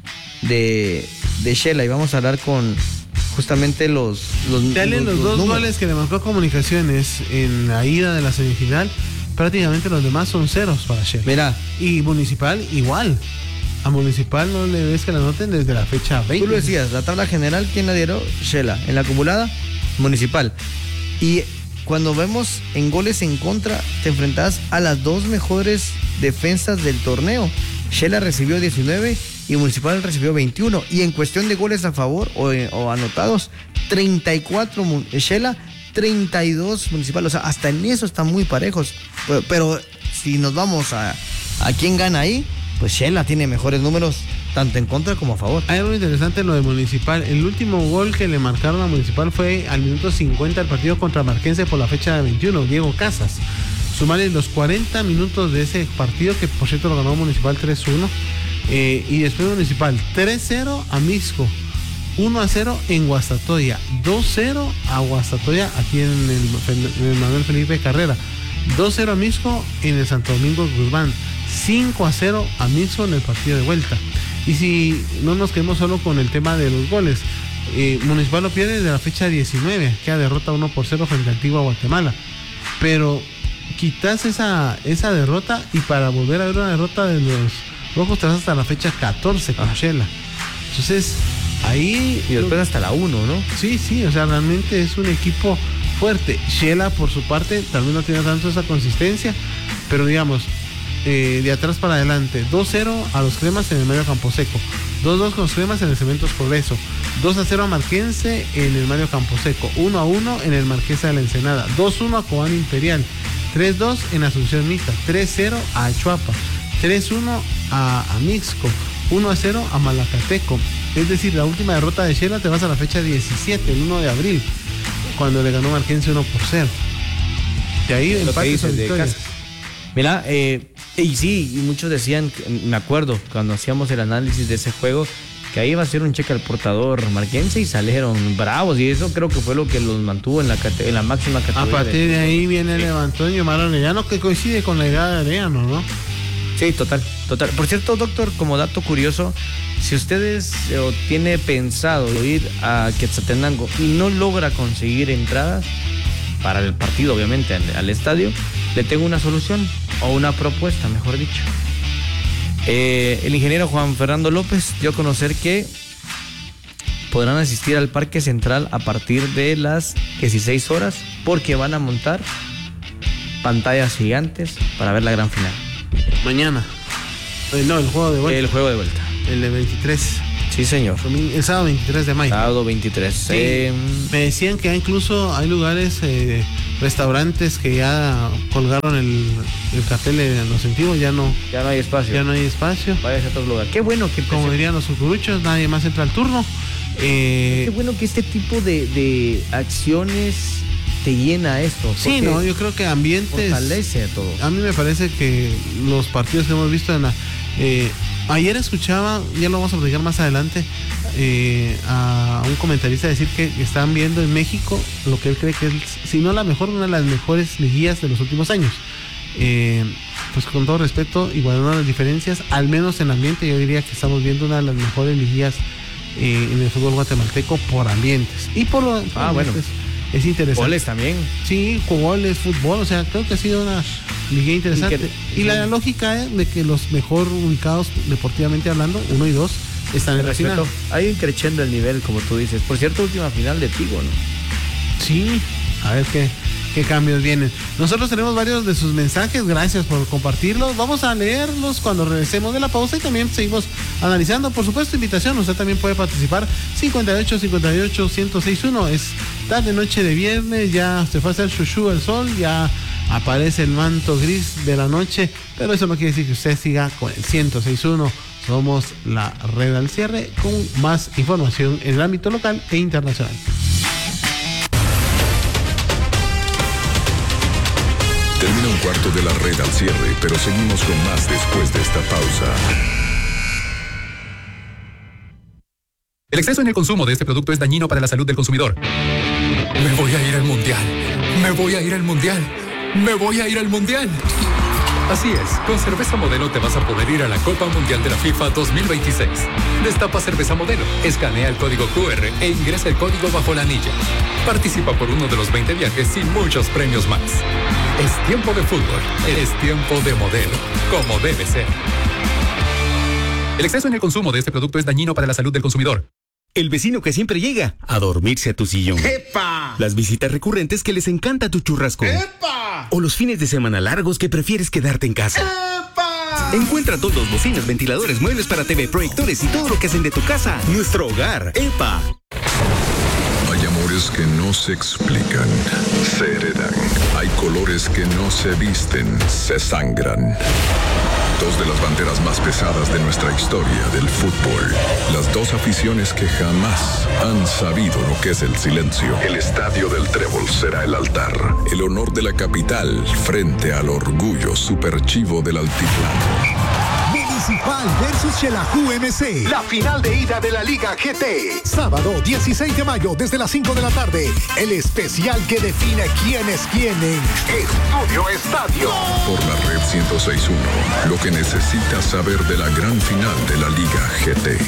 Shela. Y vamos a hablar con justamente los
dos números. Goles que le marcó Comunicaciones en la ida de la semifinal. Prácticamente los demás son ceros para Shela.
Mira.
Y Municipal igual. A Municipal no le ves que la noten desde la fecha 20.
Tú lo decías, la tabla general, ¿quién la dieron? Shela. En la acumulada, Municipal. Y cuando vemos en goles en contra, te enfrentas a las 2 mejores defensas del torneo. Shela recibió 19 y Municipal recibió 21. Y en cuestión de goles a favor o anotados, 34 Shela, 32 Municipal. O sea, hasta en eso están muy parejos. Pero si nos vamos a quién gana ahí, pues Shela tiene mejores números tanto en contra como a favor.
Hay algo interesante en lo de Municipal. El último gol que le marcaron a Municipal fue al minuto 50 del partido contra Marquense por la fecha 21, Diego Casas. Sumarle los 40 minutos de ese partido, que por cierto lo ganó Municipal 3-1. Y después Municipal 3-0 a Mixco, 1-0 en Guastatoya, 2-0 a Guastatoya aquí en el Manuel Felipe Carrera, 2-0 a Mixco en el Santo Domingo Guzmán, 5-0 a Mixco en el partido de vuelta. Y si no nos quedamos solo con el tema de los goles, Municipal lo pierde desde la fecha 19, queda derrota 1-0 frente a Antigua Guatemala. Pero quitas esa derrota y para volver a ver una derrota de los rojos te vas hasta la fecha 14 con Shela. Entonces ahí...
Y después hasta la 1, ¿no?
Sí, o sea, realmente es un equipo fuerte. Shela por su parte también no tiene tanto esa consistencia, pero digamos, de atrás para adelante, 2-0 a los Cremas en el Mario Camposeco, 2-2 con los Cremas en el Cementos Progreso, 2-0 a Marquense en el Mario Camposeco, 1-1 en el Marquesa de la Ensenada, 2-1 a Cobán Imperial, 3-2 en Asunción Mixta, 3-0 a Chuapa, 3-1 a Mixco, 1-0 a Malacateco. Es decir, la última derrota de Shela te vas a la fecha 17, el 1 de abril, cuando le ganó Marquense 1-0. De ahí empates o victorias.
Mira, y sí, y muchos decían, me acuerdo, cuando hacíamos el análisis de ese juego, que ahí iba a ser un cheque al portador marquense y salieron bravos, y eso creo que fue lo que los mantuvo en la máxima categoría.
A partir de ahí viene el levantón y Omar Arellano, que coincide con la llegada de Arellano, ¿no?
Sí, total. Por cierto, doctor, como dato curioso, si ustedes tiene pensado ir a Quetzaltenango y no logra conseguir entradas para el partido, obviamente, al estadio, le tengo una solución, o una propuesta, mejor dicho. El ingeniero Juan Fernando López dio a conocer que podrán asistir al Parque Central a partir de las 16 horas porque van a montar pantallas gigantes para ver la gran final.
Mañana. No, el juego de vuelta.
El juego de vuelta.
El de 23.
Sí, señor.
El sábado 23 de mayo.
Sábado 23.
Sí. Me decían que incluso hay lugares, restaurantes que ya colgaron el cartel en los sentidos, ya no
hay espacio.
Ya no hay espacio.
Vaya a otro lugar. Qué bueno que
como dirían los cucuruchos, nadie más entra al turno.
Qué bueno que este tipo de acciones te llena esto.
Sí, no, yo creo que ambientes
fortalece a todos.
A mí me parece que los partidos que hemos visto en la ayer escuchaba, ya lo vamos a platicar más adelante, a un comentarista decir que están viendo en México lo que él cree que es, si no la mejor, una de las mejores liguillas de los últimos años. Pues con todo respeto y guardando las diferencias, al menos en ambiente, yo diría que estamos viendo una de las mejores liguillas en el fútbol guatemalteco por ambientes. Y por lo
bueno.
Es interesante.
Goles también.
Sí, goles, fútbol, o sea, creo que ha sido una liga interesante. Y la lógica de que los mejor ubicados deportivamente hablando, 1 y 2, están en la final.
Hay un creciendo el nivel, como tú dices. Por cierto, última final de Tigo, ¿no?
Sí, a ver qué cambios vienen. Nosotros tenemos varios de sus mensajes, gracias por compartirlos. Vamos a leerlos cuando regresemos de la pausa y también seguimos analizando. Por supuesto, invitación, usted también puede participar. 58-58-1061 es tarde, noche de viernes, ya se fue a hacer chuchú el sol, ya aparece el manto gris de la noche, pero eso no quiere decir que usted siga con el 1061. Somos la red al cierre con más información en el ámbito local e internacional.
Termina un cuarto de la red al cierre, pero seguimos con más después de esta pausa.
El exceso en el consumo de este producto es dañino para la salud del consumidor. Me voy a ir al mundial. Me voy a ir al mundial. Me voy a ir al mundial. Así es, con Cerveza Modelo te vas a poder ir a la Copa Mundial de la FIFA 2026. Destapa Cerveza Modelo, escanea el código QR e ingresa el código bajo la anilla. Participa por uno de los 20 viajes y muchos premios más. Es tiempo de fútbol, es tiempo de Modelo, como debe ser. El exceso en el consumo de este producto es dañino para la salud del consumidor.
El vecino que siempre llega a dormirse a tu sillón. ¡Epa! Las visitas recurrentes que les encanta tu churrasco. ¡Epa! O los fines de semana largos que prefieres quedarte en casa. ¡Epa! Encuentra todos, bocinas, ventiladores, muebles para TV, proyectores y todo lo que hacen de tu casa nuestro hogar. ¡Epa!
Hay amores que no se explican, se heredan. Hay colores que no se visten, se sangran. Dos de las banderas más pesadas de nuestra historia del fútbol. Las dos aficiones que jamás han sabido lo que es el silencio. El estadio del Trébol será el altar. El honor de la capital frente al orgullo superchivo del altiplano.
Municipal versus Xelajú MC. La final de ida de la Liga GT. Sábado 16 de mayo desde las 5 de la tarde. El especial que define quién es quién en Estudio Estadio.
Por la red 106.1. Lo que necesitas saber de la gran final de la Liga GT.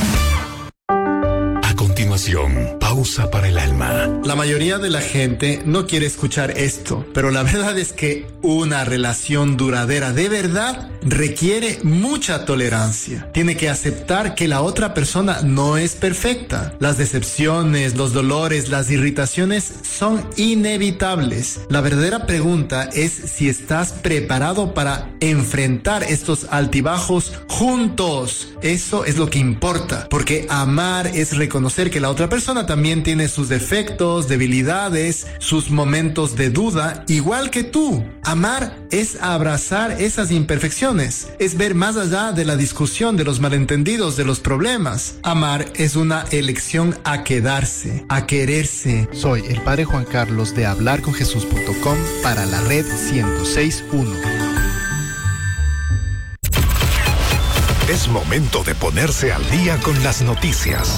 A continuación, pausa para el alma.
La mayoría de la gente no quiere escuchar esto, pero la verdad es que una relación duradera de verdad requiere mucha tolerancia. Tiene que aceptar que la otra persona no es perfecta. Las decepciones, los dolores, las irritaciones son inevitables. La verdadera pregunta es si estás preparado para enfrentar estos altibajos juntos. Eso es lo que importa, porque amar es reconocer que la otra persona también tiene sus defectos, debilidades, sus momentos de duda, igual que tú. Amar es abrazar esas imperfecciones, es ver más allá de la discusión, de los malentendidos, de los problemas. Amar es una elección a quedarse, a quererse.
Soy el Padre Juan Carlos de hablarconjesús.com para la red 106.1.
Es momento de ponerse al día con las noticias.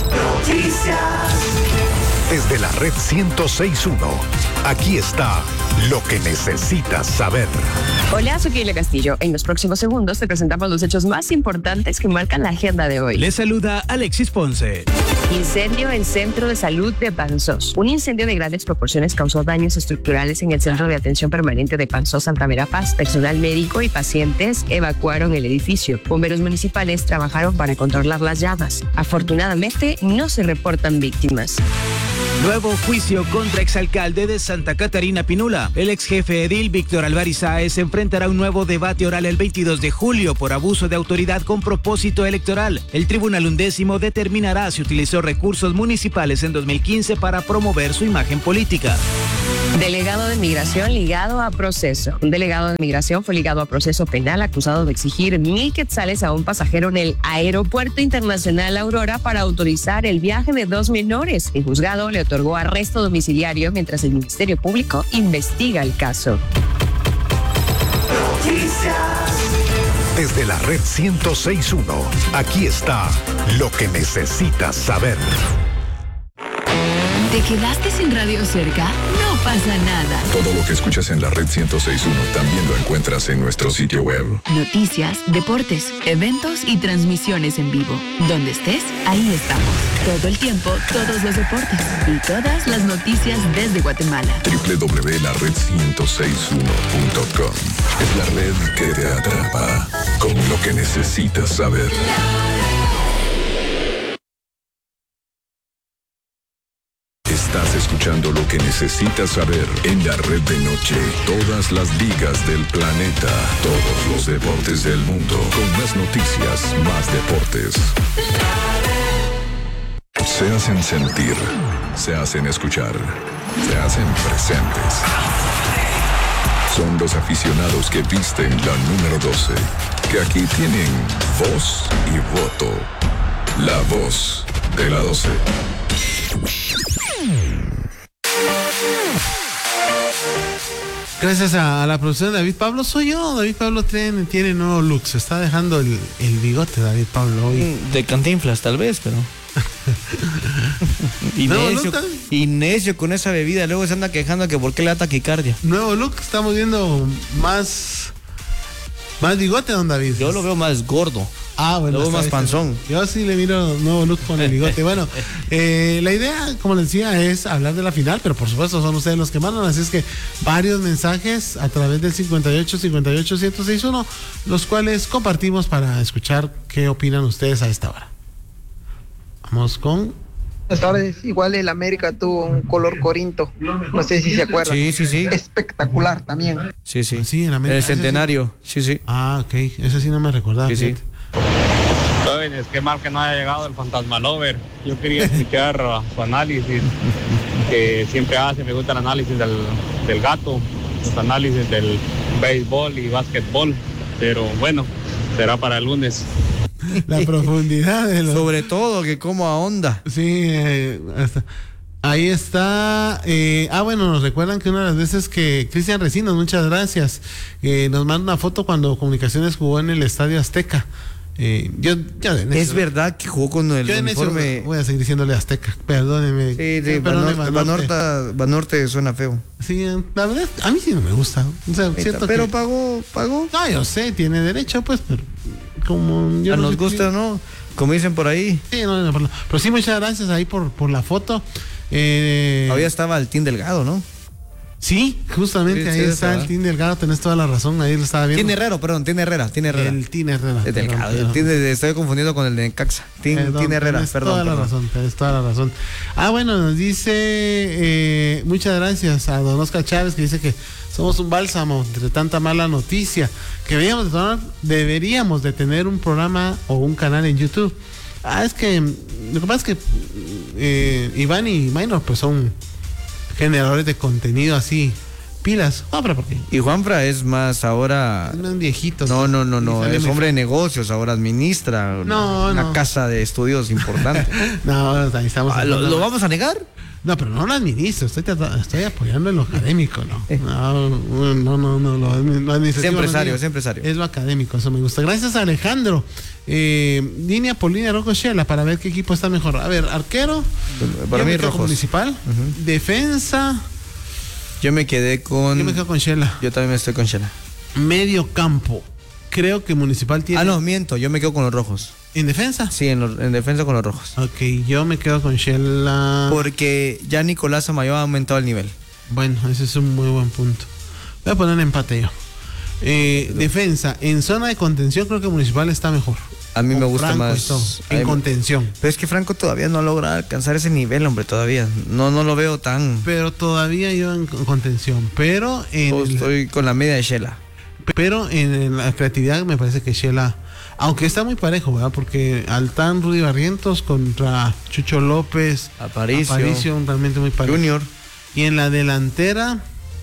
Desde la red 106.1, aquí está lo que necesitas saber.
Hola, soy Keila Castillo. En los próximos segundos te presentamos los hechos más importantes que marcan la agenda de hoy.
Les saluda Alexis Ponce.
Incendio en Centro de Salud de Panzós. Un incendio de grandes proporciones causó daños estructurales en el Centro de Atención Permanente de Panzós, Santa Verapaz. Personal médico y pacientes evacuaron el edificio. Bomberos municipales trabajaron para controlar las llamas. Afortunadamente, no se reportan víctimas.
Nuevo juicio contra exalcalde de Santa Catarina Pinula. El ex jefe edil Víctor Álvarez Sáez enfrentará un nuevo debate oral el 22 de julio por abuso de autoridad con propósito electoral. El Tribunal Undécimo determinará si utilizó recursos municipales en 2015 para promover su imagen política.
Delegado de Migración ligado a proceso. Un delegado de Migración fue ligado a proceso penal acusado de exigir 1,000 quetzales a un pasajero en el Aeropuerto Internacional Aurora para autorizar el viaje de 2 menores. El juzgado le otorgó arresto domiciliario mientras el Ministerio Público investiga el caso.
Desde la red 106.1, aquí está lo que necesitas saber.
¿Te quedaste sin radio cerca? No pasa nada.
Todo lo que escuchas en la red 106.1 también lo encuentras en nuestro sitio web.
Noticias, deportes, eventos y transmisiones en vivo. Donde estés, ahí estamos. Todo el tiempo, todos los deportes y todas las noticias desde Guatemala.
www.lared1061.com es la red que te atrapa con lo que necesitas saber. Estás escuchando lo que necesitas saber en la red de noche. Todas las ligas del planeta, todos los deportes del mundo, con más noticias, más deportes. Se hacen sentir, se hacen escuchar, se hacen presentes. Son los aficionados que visten la número 12, que aquí tienen voz y voto. La voz de la 12.
Gracias a la producción de David Pablo. Soy yo. David Pablo tiene nuevo look. Se está dejando el bigote David Pablo hoy.
De Cantinflas tal vez, pero y necio con esa bebida. Luego se anda quejando que por qué le da taquicardia.
Nuevo look. Estamos viendo más bigote, don David.
Yo lo veo más gordo.
Ah, bueno.
Luego más panzón.
Yo sí le miro nuevo look con el bigote. Bueno, la idea, como les decía, es hablar de la final, pero por supuesto son ustedes los que mandan, así es que varios mensajes a través del 58-58-1061, los cuales compartimos para escuchar qué opinan ustedes a esta hora. Vamos con...
Buenas tardes. Igual el América tuvo un color corinto. No sé si se acuerdan.
Sí.
Espectacular también.
Sí.
Sí, en América.
El centenario. Sí.
Ah, ok. Ese sí no me recordaba.
Sí.
Jóvenes, qué mal que no haya llegado el Fantasma Lover. Yo quería escuchar su análisis, que siempre hace. Me gusta el análisis del gato, los análisis del béisbol y básquetbol. Pero bueno, será para el lunes.
La profundidad de
sobre todo que como a onda.
Sí, ahí está. Bueno, nos recuerdan que una de las veces que Cristian Recinos, muchas gracias, nos manda una foto cuando Comunicaciones jugó en el Estadio Azteca.
Es verdad que jugó con el uniforme.
Voy a seguir diciéndole Azteca, perdóneme.
Sí, Banorte suena feo.
Sí, la verdad, a mí sí no me gusta. O sea,
pero pagó.
No, yo sé, tiene derecho, pues, pero como yo
nos gusta, ¿no? Como dicen por ahí.
Sí, no, pero sí, muchas gracias ahí por la foto.
Todavía estaba el Team Delgado, ¿no?
Sí, justamente ahí está el Team Delgado, tenés toda la razón, ahí lo estaba viendo.
Team Herrera.
El Team Herrera.
Estoy confundiendo con el de Caxa. Team Herrera,
Tenés toda la razón. Bueno, nos dice, muchas gracias a don Oscar Chávez, que dice que somos un bálsamo entre tanta mala noticia, que deberíamos de tener un programa o un canal en YouTube. Es que lo que pasa es que Iván y Minor pues son generadores de contenido así, pilas. ¿Por qué?
Y Juanfra es más ahora...
Es más viejito.
No, es hombre de negocios, ahora administra una casa de estudios importante.
Ahí estamos.
¿Lo vamos a negar?
No, pero no lo administro, estoy apoyando en lo académico, ¿no? Lo administrativo.
Es empresario.
Es lo académico, eso me gusta. Gracias a Alejandro. Línea por línea, Rocco Shela, para ver qué equipo está mejor. A ver, arquero.
Para mí, Rojos.
Municipal. Defensa.
Yo me quedé con
Shela.
Yo también estoy con Shela.
Medio campo. Creo que Municipal tiene...
no, miento, yo me quedo con los rojos.
¿En defensa?
Sí, en defensa con los rojos.
Ok, yo me quedo con Shela.
Porque ya Nicolás Amayo ha aumentado el nivel.
Bueno, ese es un muy buen punto. Voy a poner empate yo. Defensa, en zona de contención creo que Municipal está mejor.
A mí me gusta
Franco
más
en contención.
Pero es que Franco todavía no logra alcanzar ese nivel, hombre, todavía. No lo veo tan...
Pero todavía yo en contención. Pero
estoy con la media de Shela.
Pero en la creatividad me parece que Shela, aunque está muy parejo, ¿verdad? Porque Altán, Rudy Barrientos contra Chucho López, Aparicio realmente muy parejo.
Junior.
Y en la delantera,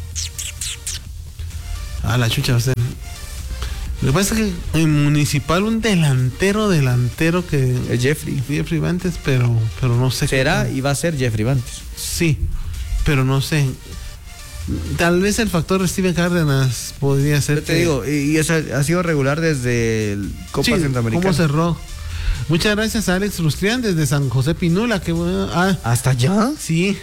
la chucha va a ser. Lo que pasa es que en Municipal un delantero que
es
Jeffrey Bantes, pero no sé.
Será y va a ser Jeffrey Bantes.
Sí, pero no sé. Tal vez el factor Steven Cárdenas podría ser.
Yo te digo, y eso ha sido regular desde el Copa Centroamericana.
¿Cómo cerró? Muchas gracias a Alex Rustrián desde San José Pinula. Que bueno.
¿Hasta allá?
Sí.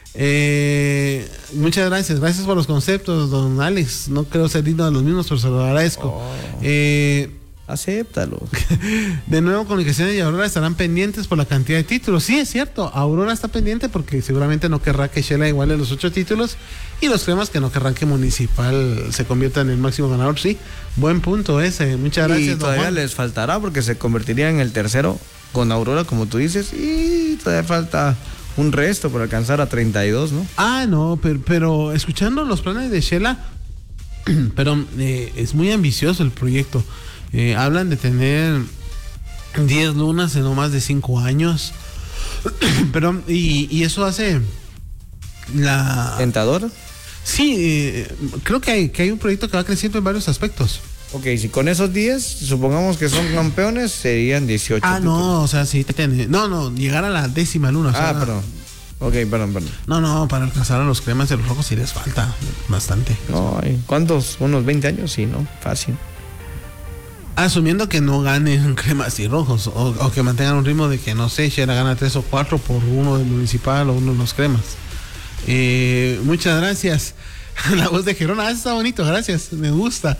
Muchas gracias por los conceptos, don Alex. No creo ser digno de los mismos, pero se lo agradezco.
Acéptalo.
De nuevo, Comunicaciones y Aurora estarán pendientes por la cantidad de títulos. Sí, es cierto, Aurora está pendiente porque seguramente no querrá que Shela iguale los 8 títulos, y los cremas que no querrán que Municipal se convierta en el máximo ganador. Sí, buen punto ese. Muchas gracias.
Y todavía les faltará porque se convertiría en el tercero con Aurora, como tú dices, y todavía falta un resto por alcanzar a 32, ¿no?
No, pero escuchando los planes de Shela, pero es muy ambicioso el proyecto. Hablan de tener 10 lunas en no más de 5 años. Pero, y eso hace la...
¿Tentador?
Sí, creo que hay un proyecto que va creciendo en varios aspectos.
Ok, si con esos 10, supongamos que son campeones, serían 18.
No, o sea, sí, llegar a la 10ª luna.
Perdón. Ok, perdón.
No, para alcanzar a los cremas de los rojos sí les falta bastante.
No, ¿cuántos? Unos 20 años, sí, ¿no? Fácil.
Asumiendo que no ganen cremas y rojos, o que mantengan un ritmo de que, no sé, Shela gana 3 o 4 por uno del Municipal o uno de los cremas. Muchas gracias. La voz de Gerona, está bonito, gracias, me gusta.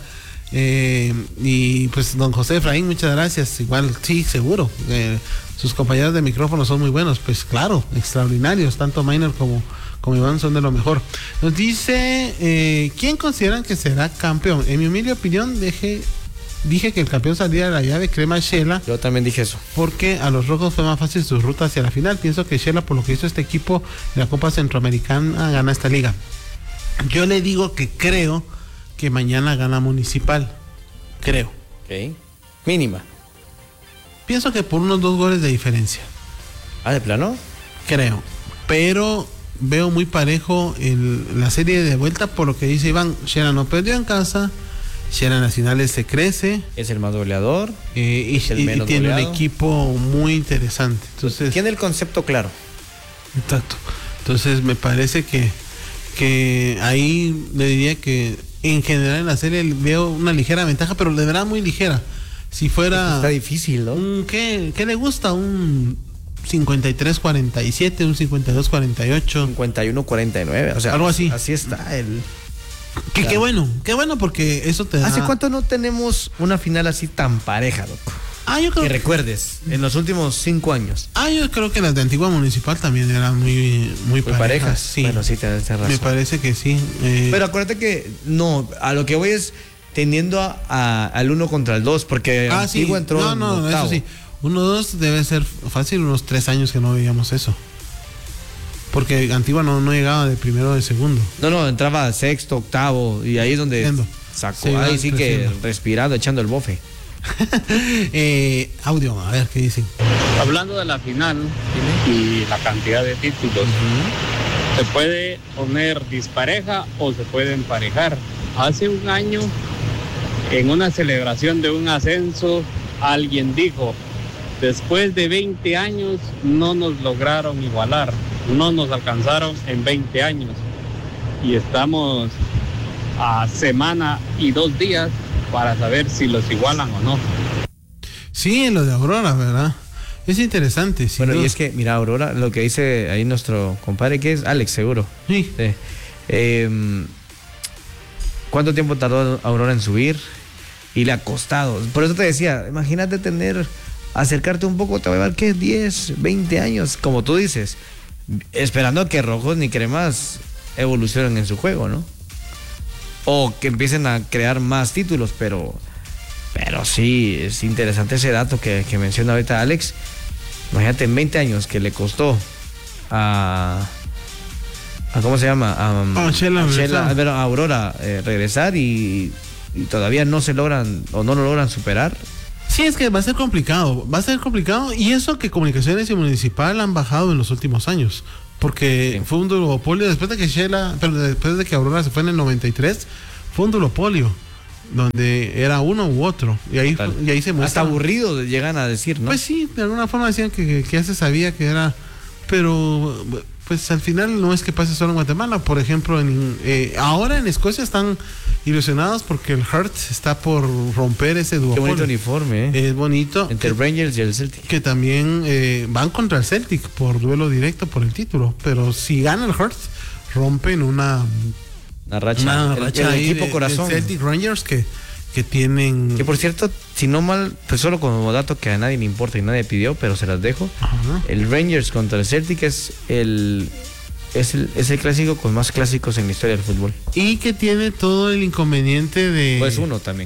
Y pues don José Efraín, muchas gracias. Igual, sí, seguro. Sus compañeros de micrófono son muy buenos, pues claro, extraordinarios. Tanto Maynard como Iván son de lo mejor. Nos dice, ¿quién consideran que será campeón? En mi humilde opinión, dije que el campeón saldría de la llave crema Shela.
Yo también dije eso.
Porque a los rojos fue más fácil su ruta hacia la final. Pienso que Shela, por lo que hizo este equipo en la Copa Centroamericana, gana esta liga. Yo le digo que creo que mañana gana Municipal. Creo.
Ok. Mínima.
Pienso que por unos 2 goles de diferencia.
¿De plano?
Creo. Pero veo muy parejo la serie de vuelta, por lo que dice Iván. Shela no perdió en casa. Shela en las finales se crece.
Es el más goleador.
Y tiene goleado. Un equipo muy interesante. Entonces,
tiene el concepto claro.
Exacto. Entonces me parece que ahí le diría que en general en la serie veo una ligera ventaja, pero de verdad muy ligera. Si fuera...
Está difícil, ¿no?
¿Qué le gusta? Un 53-47, un 52-48.
51-49, o sea,
algo así.
Así está el...
Qué bueno porque eso te da...
¿Hace cuánto no tenemos una final así tan pareja, loco?
Yo creo
que recuerdes, en los últimos 5 años.
Yo creo que las de Antigua Municipal también eran muy parejas. Sí.
Bueno, sí, tenés razón.
Me parece que sí.
Pero acuérdate que, no, a lo que voy es tendiendo al 1 contra el 2, porque Antigua entró en octavo.
Eso sí. 1-2 debe ser fácil, unos 3 años que no veíamos eso. Porque Antigua no llegaba de primero o de segundo.
No, entraba sexto, octavo, y ahí es donde sacó. Ahí sí que respirando, echando el bofe.
Audio, a ver qué dicen.
Hablando de la final y la cantidad de títulos, se puede poner dispareja o se puede emparejar. Hace un año, en una celebración de un ascenso, alguien dijo: después de 20 años no nos lograron igualar, no nos alcanzaron en 20 años. Y estamos a semana y 2 días para saber si los igualan o no.
Sí, en lo de Aurora, ¿verdad? Es interesante.
Bueno, y es que, mira, Aurora, lo que dice ahí nuestro compadre, que es Alex, seguro.
Sí.
¿Cuánto tiempo tardó Aurora en subir? Y le ha costado. Por eso te decía, imagínate acercarte un poco, te va a llevar, ¿qué? 10, 20 años, como tú dices, esperando a que Rojos ni Cremas evolucionen en su juego, ¿no? O que empiecen a crear más títulos, pero sí, es interesante ese dato que menciona ahorita Alex. Imagínate, en 20 años que le costó a ¿cómo se llama? A Aurora regresar y todavía no lo logran superar.
Sí, es que va a ser complicado, y eso que Comunicaciones y Municipal han bajado en los últimos años, porque fue un duopolio después de que Aurora se fue en el 93, fue un duopolio donde era uno u otro, y ahí se muestra.
Hasta aburrido llegan a decir, ¿no?
Pues sí, de alguna forma decían que ya se sabía que era, pero pues al final no es que pase solo en Guatemala. Por ejemplo, ahora en Escocia están ilusionados porque el Hearts está por romper ese duopolio.
Qué bonito uniforme,
Es bonito.
Entre el Rangers y el Celtic.
Que también van contra el Celtic por duelo directo por el título. Pero si gana el Hearts, rompen una racha
el equipo corazón.
El Celtic Rangers que tienen...
Que por cierto, si no mal, pues solo como dato que a nadie le importa y nadie pidió, pero se las dejo.
Ajá.
El Rangers contra el Celtic es el clásico con más clásicos en la historia del fútbol.
Y que tiene todo el inconveniente de...
Pues uno también.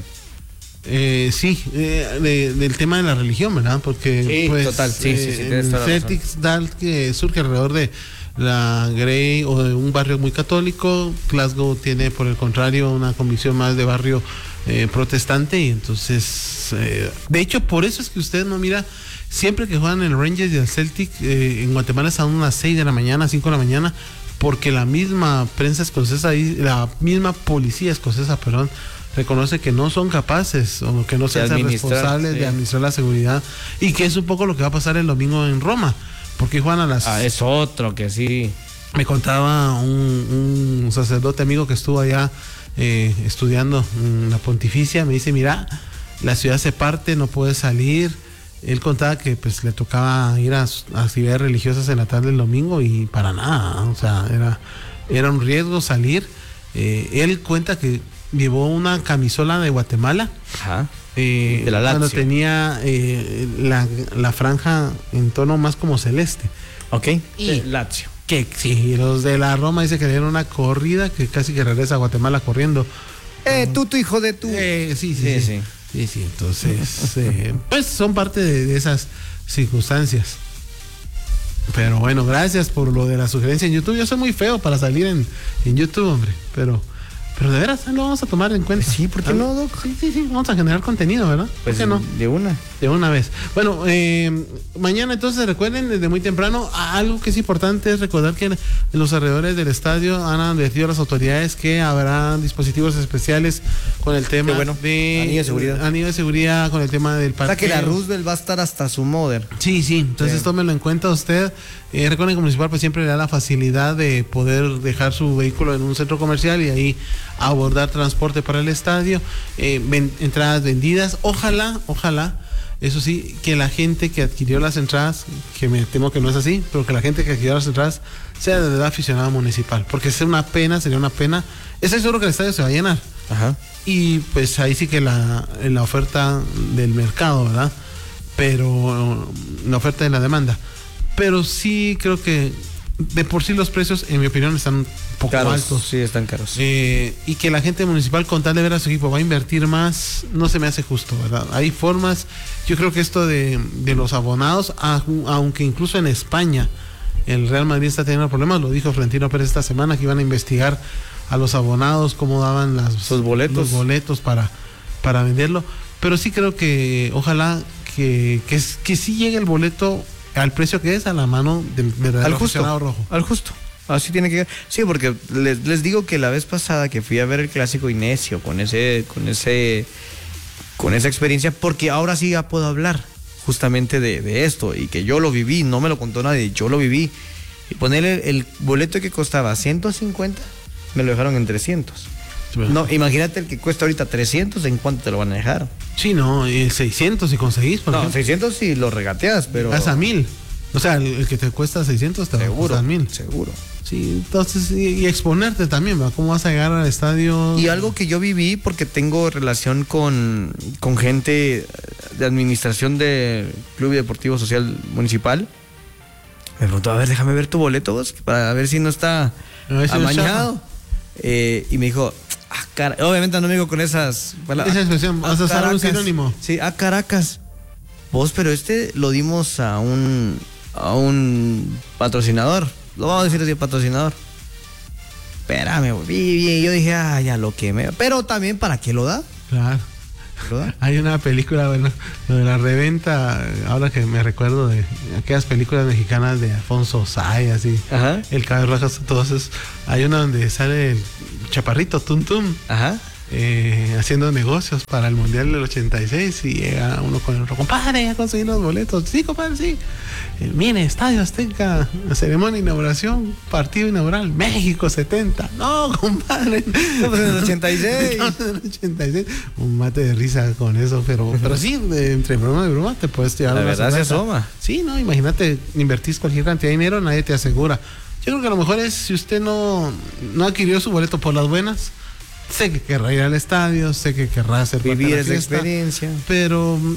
Del tema de la religión, ¿verdad? Porque
sí,
pues,
total, sí, tienes toda la
Celtic que surge alrededor de la Grey o de un barrio muy católico. Glasgow tiene, por el contrario, una convicción más de barrio protestante, y entonces de hecho por eso es que usted no mira siempre que juegan el Rangers y el Celtic en Guatemala es a unas 6 de la mañana, 5 de la mañana, porque la misma prensa escocesa y la misma policía escocesa, reconoce que no son capaces o que no se hacen responsables de administrar la seguridad, y que es un poco lo que va a pasar el domingo en Roma, porque juegan a las...
es otro que sí.
Me contaba un sacerdote amigo que estuvo allá estudiando en la Pontificia, me dice, mira, la ciudad se parte, no puede salir. Él contaba que pues le tocaba ir a actividades religiosas en la tarde del domingo y para nada, o sea, era un riesgo salir. Él cuenta que llevó una camisola de Guatemala.
Ajá. De la Lazio.
Cuando tenía la franja en tono más como celeste.
Ok.
Y
Lazio.
Que sí, los de la Roma dice que dieron una corrida que casi que regresa a Guatemala corriendo.
Tú, tu hijo de tú.
Sí. Entonces, pues son parte de esas circunstancias. Pero bueno, gracias por lo de la sugerencia en YouTube. Yo soy muy feo para salir en YouTube, hombre, pero de veras lo vamos a tomar en cuenta.
Sí, ¿por qué no, Doc?
Sí, vamos a generar contenido, ¿verdad?
Pues
¿por qué no?
De una
vez. Bueno, mañana entonces recuerden desde muy temprano, algo que es importante es recordar que los alrededores del estadio han advertido a las autoridades que habrá dispositivos especiales con el tema de anillo de seguridad con el tema del parqueo.
O sea que la Roosevelt va a estar hasta su Mother.
Sí, entonces tómenlo en cuenta usted. Recuerden que Municipal pues siempre le da la facilidad de poder dejar su vehículo en un centro comercial y ahí abordar transporte para el estadio, entradas vendidas. Ojalá, eso sí, que la gente que adquirió las entradas, que me temo que no es así, pero que la gente que adquirió las entradas sea de verdad aficionada Municipal, porque sería una pena. Estoy seguro que el estadio se va a llenar.
Ajá.
Y pues ahí sí que la oferta del mercado, ¿verdad? Pero la oferta de la demanda. Pero sí creo que de por sí los precios, en mi opinión, están un poco
caros,
altos.
Sí, están caros.
Y que la gente municipal, con tal de ver a su equipo, va a invertir más, no se me hace justo, ¿verdad? Hay formas. Yo creo que esto de los abonados, aunque incluso en España el Real Madrid está teniendo problemas, lo dijo Florentino Pérez esta semana, que iban a investigar a los abonados cómo daban los boletos para venderlo. Pero sí creo que ojalá que sí llegue el boleto al precio que es, a la mano del verdadero aficionado rojo.
Al justo. Así tiene que... Sí, porque les digo que la vez pasada que fui a ver el clásico Inesio con esa experiencia, porque ahora sí ya puedo hablar justamente de esto, y que yo lo viví, no me lo contó nadie, yo lo viví. Y ponerle el boleto que costaba 150, me lo dejaron en 300. No, imagínate el que cuesta ahorita 300, ¿en cuánto te lo van a dejar?
Sí, no, 600 si conseguís, por ejemplo.
600 si lo regateas, pero...
Vas a 1000. O sea, el que te cuesta 600 te va a costar 1,000.
Seguro.
Sí, entonces, y exponerte también, ¿verdad? ¿Cómo vas a llegar al estadio?
Y algo que yo viví, porque tengo relación con gente de administración del Club Deportivo Social Municipal, me preguntó, a ver, déjame ver tu boleto, vos, para ver si no está amañado. Y me dijo, obviamente no me digo con esas palabras.
Esa expresión, vas a usar un sinónimo.
Sí, Caracas. Vos, pero lo dimos a un patrocinador. Lo vamos a decir así, patrocinador. Espérame, güey. Yo dije, ya lo quemé. Pero también, ¿para qué lo da?
Claro.
¿Lo da?
Hay una película, bueno, lo de la reventa, ahora que me recuerdo de aquellas películas mexicanas de Alfonso Say, así.
Ajá.
El Cabello Rojo, todos esos. Hay una donde sale el chaparrito Tum Tum.
Ajá.
Haciendo negocios para el Mundial del 86 y llega uno con el otro, compadre, ya conseguí los boletos. Sí, compadre, sí. Mire, Estadio Azteca, ceremonia de inauguración, partido inaugural, México 70. No, compadre.
Estamos en el 86.
Estamos en el 86. Un mate de risa con eso, pero sí, entre broma y broma te puedes tirar.
La verdad se asoma.
Sí, no, imagínate, invertís cualquier cantidad de dinero, nadie te asegura. Yo creo que a lo mejor es si usted no adquirió su boleto por las buenas. Sé que querrá ir al estadio, sé que querrá hacer
vivir esa experiencia,
pero